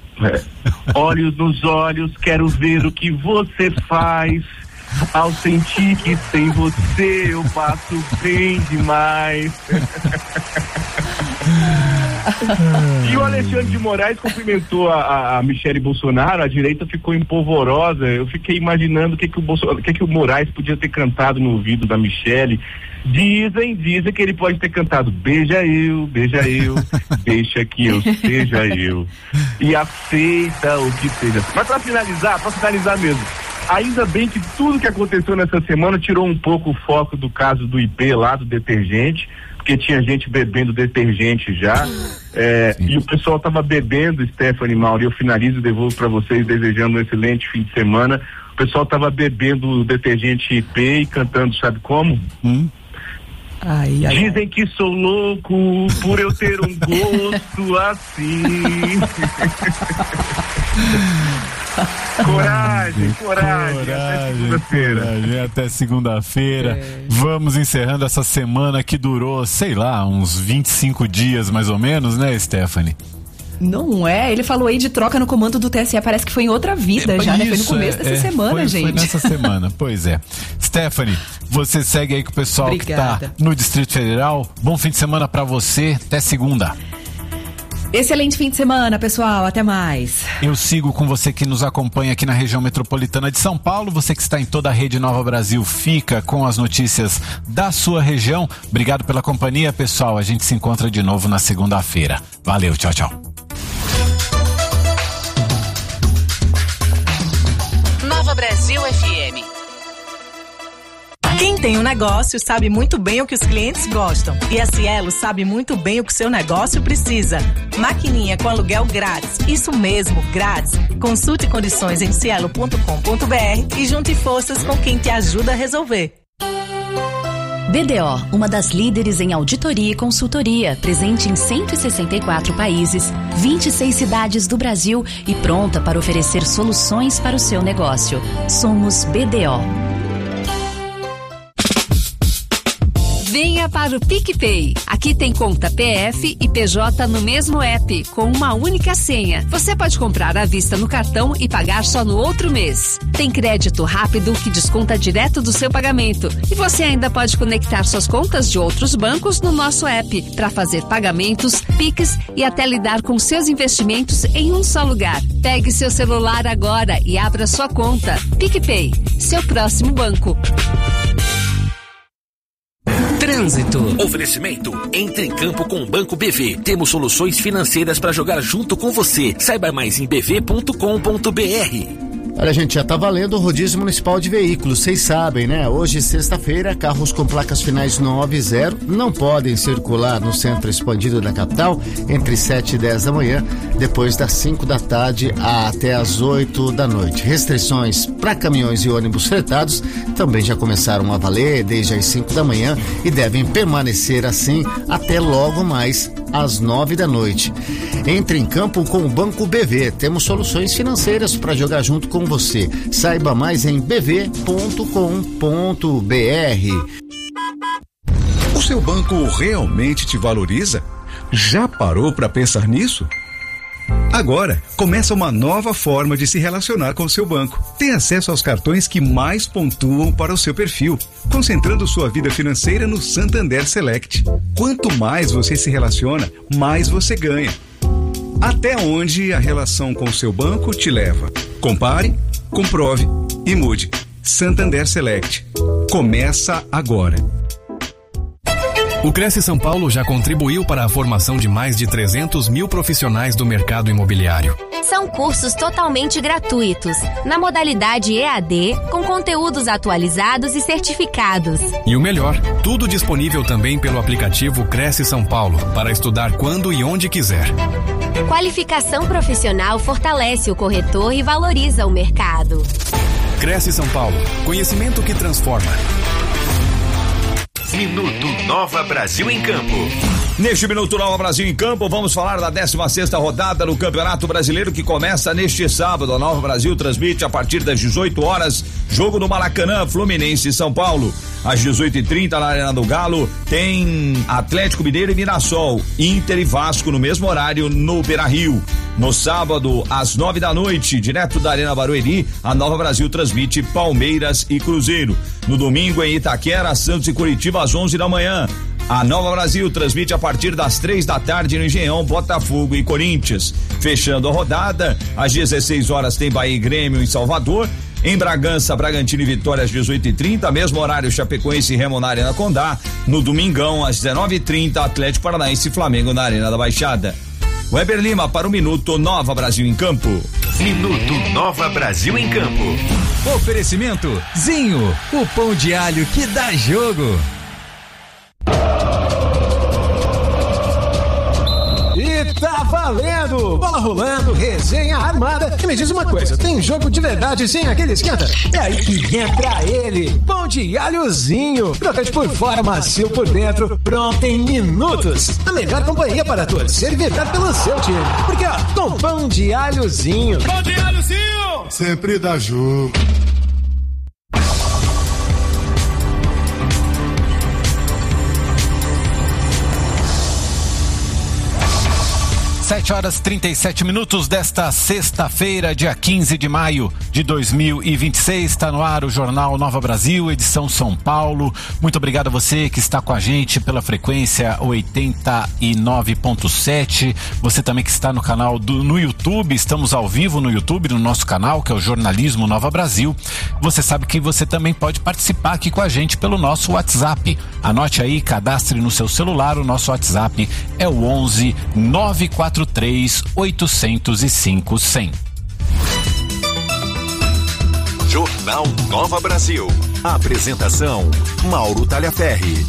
[SPEAKER 16] Olhos nos olhos, quero ver o que você faz. Ao sentir que sem você eu passo bem demais. E o Alexandre de Moraes cumprimentou a Michele Bolsonaro, a direita ficou empolvorosa. Eu fiquei imaginando o que o Moraes podia ter cantado no ouvido da Michele. Dizem que ele pode ter cantado beija eu, deixa que eu seja eu, e aceita o que seja. Mas pra finalizar mesmo, ainda bem que tudo que aconteceu nessa semana tirou um pouco o foco do caso do IP lá, do detergente, porque tinha gente bebendo detergente já, e o pessoal tava bebendo, Stephanie, Mauro, e eu finalizo e devolvo para vocês desejando um excelente fim de semana. O pessoal tava bebendo detergente IP e cantando, sabe como? Dizem que sou louco por eu ter um gosto assim. Coragem. Até segunda-feira.
[SPEAKER 1] Até segunda-feira. Vamos encerrando essa semana que durou, sei lá, uns 25 dias mais ou menos, né, Stephanie?
[SPEAKER 2] Não é? Ele falou aí de troca no comando do TSE, parece que foi em outra vida já, né? Foi no começo dessa semana, gente.
[SPEAKER 1] Foi nessa semana, pois é. Stephanie, você segue aí com o pessoal que tá no Distrito Federal. Bom fim de semana pra você, até segunda.
[SPEAKER 2] Excelente fim de semana, pessoal, até mais.
[SPEAKER 1] Eu sigo com você que nos acompanha aqui na região metropolitana de São Paulo. Você que está em toda a rede Nova Brasil, fica com as notícias da sua região. Obrigado pela companhia, pessoal. A gente se encontra de novo na segunda-feira. Valeu, tchau, tchau.
[SPEAKER 3] Nova Brasil FM.
[SPEAKER 6] Quem tem um negócio sabe muito bem o que os clientes gostam. E a Cielo sabe muito bem o que o seu negócio precisa. Maquininha com aluguel grátis. Isso mesmo, grátis. Consulte condições em cielo.com.br e junte forças com quem te ajuda a resolver.
[SPEAKER 17] BDO, uma das líderes em auditoria e consultoria, presente em 164 países, 26 cidades do Brasil e pronta para oferecer soluções para o seu negócio. Somos BDO.
[SPEAKER 5] Venha para o PicPay. Aqui tem conta PF e PJ no mesmo app, com uma única senha. Você pode comprar à vista no cartão e pagar só no outro mês. Tem crédito rápido que desconta direto do seu pagamento. E você ainda pode conectar suas contas de outros bancos no nosso app para fazer pagamentos, Pix e até lidar com seus investimentos em um só lugar. Pegue seu celular agora e abra sua conta. PicPay, seu próximo banco.
[SPEAKER 8] Trânsito. Oferecimento. Entre em campo com o Banco BV. Temos soluções financeiras para jogar junto com você. Saiba mais em bv.com.br.
[SPEAKER 9] Olha, gente, já tá valendo o rodízio municipal de veículos, vocês sabem, né? Hoje, sexta-feira, carros com placas finais 9 e 0 não podem circular no centro expandido da capital entre 7 e 10 da manhã, depois das 5 da tarde até as 8 da noite. Restrições para caminhões e ônibus fretados também já começaram a valer desde as 5 da manhã e devem permanecer assim até logo mais às 9 da noite. Entre em campo com o Banco BV. Temos soluções financeiras para jogar junto com você. Saiba mais em bv.com.br.
[SPEAKER 10] O seu banco realmente te valoriza? Já parou para pensar nisso? Agora, começa uma nova forma de se relacionar com o seu banco. Tem acesso aos cartões que mais pontuam para o seu perfil, concentrando sua vida financeira no Santander Select. Quanto mais você se relaciona, mais você ganha. Até onde a relação com o seu banco te leva? Compare, comprove e mude. Santander Select. Começa agora.
[SPEAKER 18] O Cresce São Paulo já contribuiu para a formação de mais de 300 mil profissionais do mercado imobiliário.
[SPEAKER 19] São cursos totalmente gratuitos, na modalidade EAD, com conteúdos atualizados e certificados.
[SPEAKER 18] E o melhor, tudo disponível também pelo aplicativo Cresce São Paulo, para estudar quando e onde quiser.
[SPEAKER 19] Qualificação profissional fortalece o corretor e valoriza o mercado.
[SPEAKER 18] Cresce São Paulo, conhecimento que transforma.
[SPEAKER 13] Minuto Nova Brasil em Campo.
[SPEAKER 20] Neste Minuto Nova Brasil em Campo, vamos falar da 16ª rodada do Campeonato Brasileiro, que começa neste sábado. A Nova Brasil transmite a partir das 18 horas, jogo no Maracanã, Fluminense e São Paulo. Às 18h30 na Arena do Galo tem Atlético Mineiro e Mirassol, Inter e Vasco no mesmo horário no Beira-Rio. No sábado, às 9 da noite, direto da Arena Barueri, a Nova Brasil transmite Palmeiras e Cruzeiro. No domingo, em Itaquera, Santos e Curitiba às 11 da manhã. A Nova Brasil transmite a partir das 3 da tarde no Engenhão, Botafogo e Corinthians. Fechando a rodada, às 16 horas tem Bahia e Grêmio em Salvador. Em Bragança, Bragantino e Vitória às 18h30, mesmo horário Chapecoense e Remo na Arena Condá. No domingão, às 19h30, Atlético Paranaense e Flamengo na Arena da Baixada. Weber Lima para o Minuto Nova Brasil em Campo.
[SPEAKER 13] Minuto Nova Brasil em Campo.
[SPEAKER 21] Oferecimento Zinho, o pão de alho que dá jogo.
[SPEAKER 22] E tá valendo! Bola rolando, resenha armada. E me diz uma coisa, tem jogo de verdade sem aquele esquenta? É aí que entra ele, pão de alhozinho. Crocante por fora, macio por dentro, pronto em minutos. A melhor companhia para torcer e vibrar pelo seu time. Porque ó, com pão de alhozinho.
[SPEAKER 23] Pão de alhozinho!
[SPEAKER 22] Sempre dá jogo.
[SPEAKER 1] Sete horas 37 minutos desta sexta-feira, dia 15 de maio de 2026. Está no ar o Jornal Nova Brasil, edição São Paulo. Muito obrigado a você que está com a gente pela frequência 89.7. Você também que está no canal no YouTube. Estamos ao vivo no YouTube, no nosso canal, que é o Jornalismo Nova Brasil. Você sabe que você também pode participar aqui com a gente pelo nosso WhatsApp. Anote aí, cadastre no seu celular. O nosso WhatsApp é o 11 943 805 100.
[SPEAKER 13] Jornal Nova Brasil. Apresentação: Mauro Talhaferri.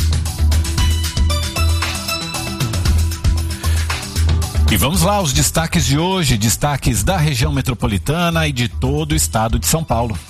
[SPEAKER 1] E vamos lá, os destaques de hoje, destaques da região metropolitana e de todo o estado de São Paulo.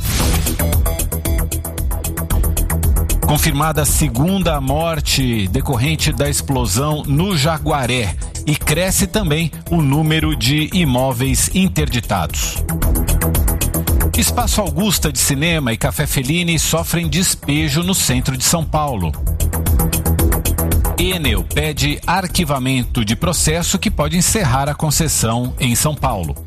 [SPEAKER 1] Confirmada a segunda morte decorrente da explosão no Jaguaré. E cresce também o número de imóveis interditados. Espaço Augusta de Cinema e Café Fellini sofrem despejo no centro de São Paulo. Enel pede arquivamento de processo que pode encerrar a concessão em São Paulo.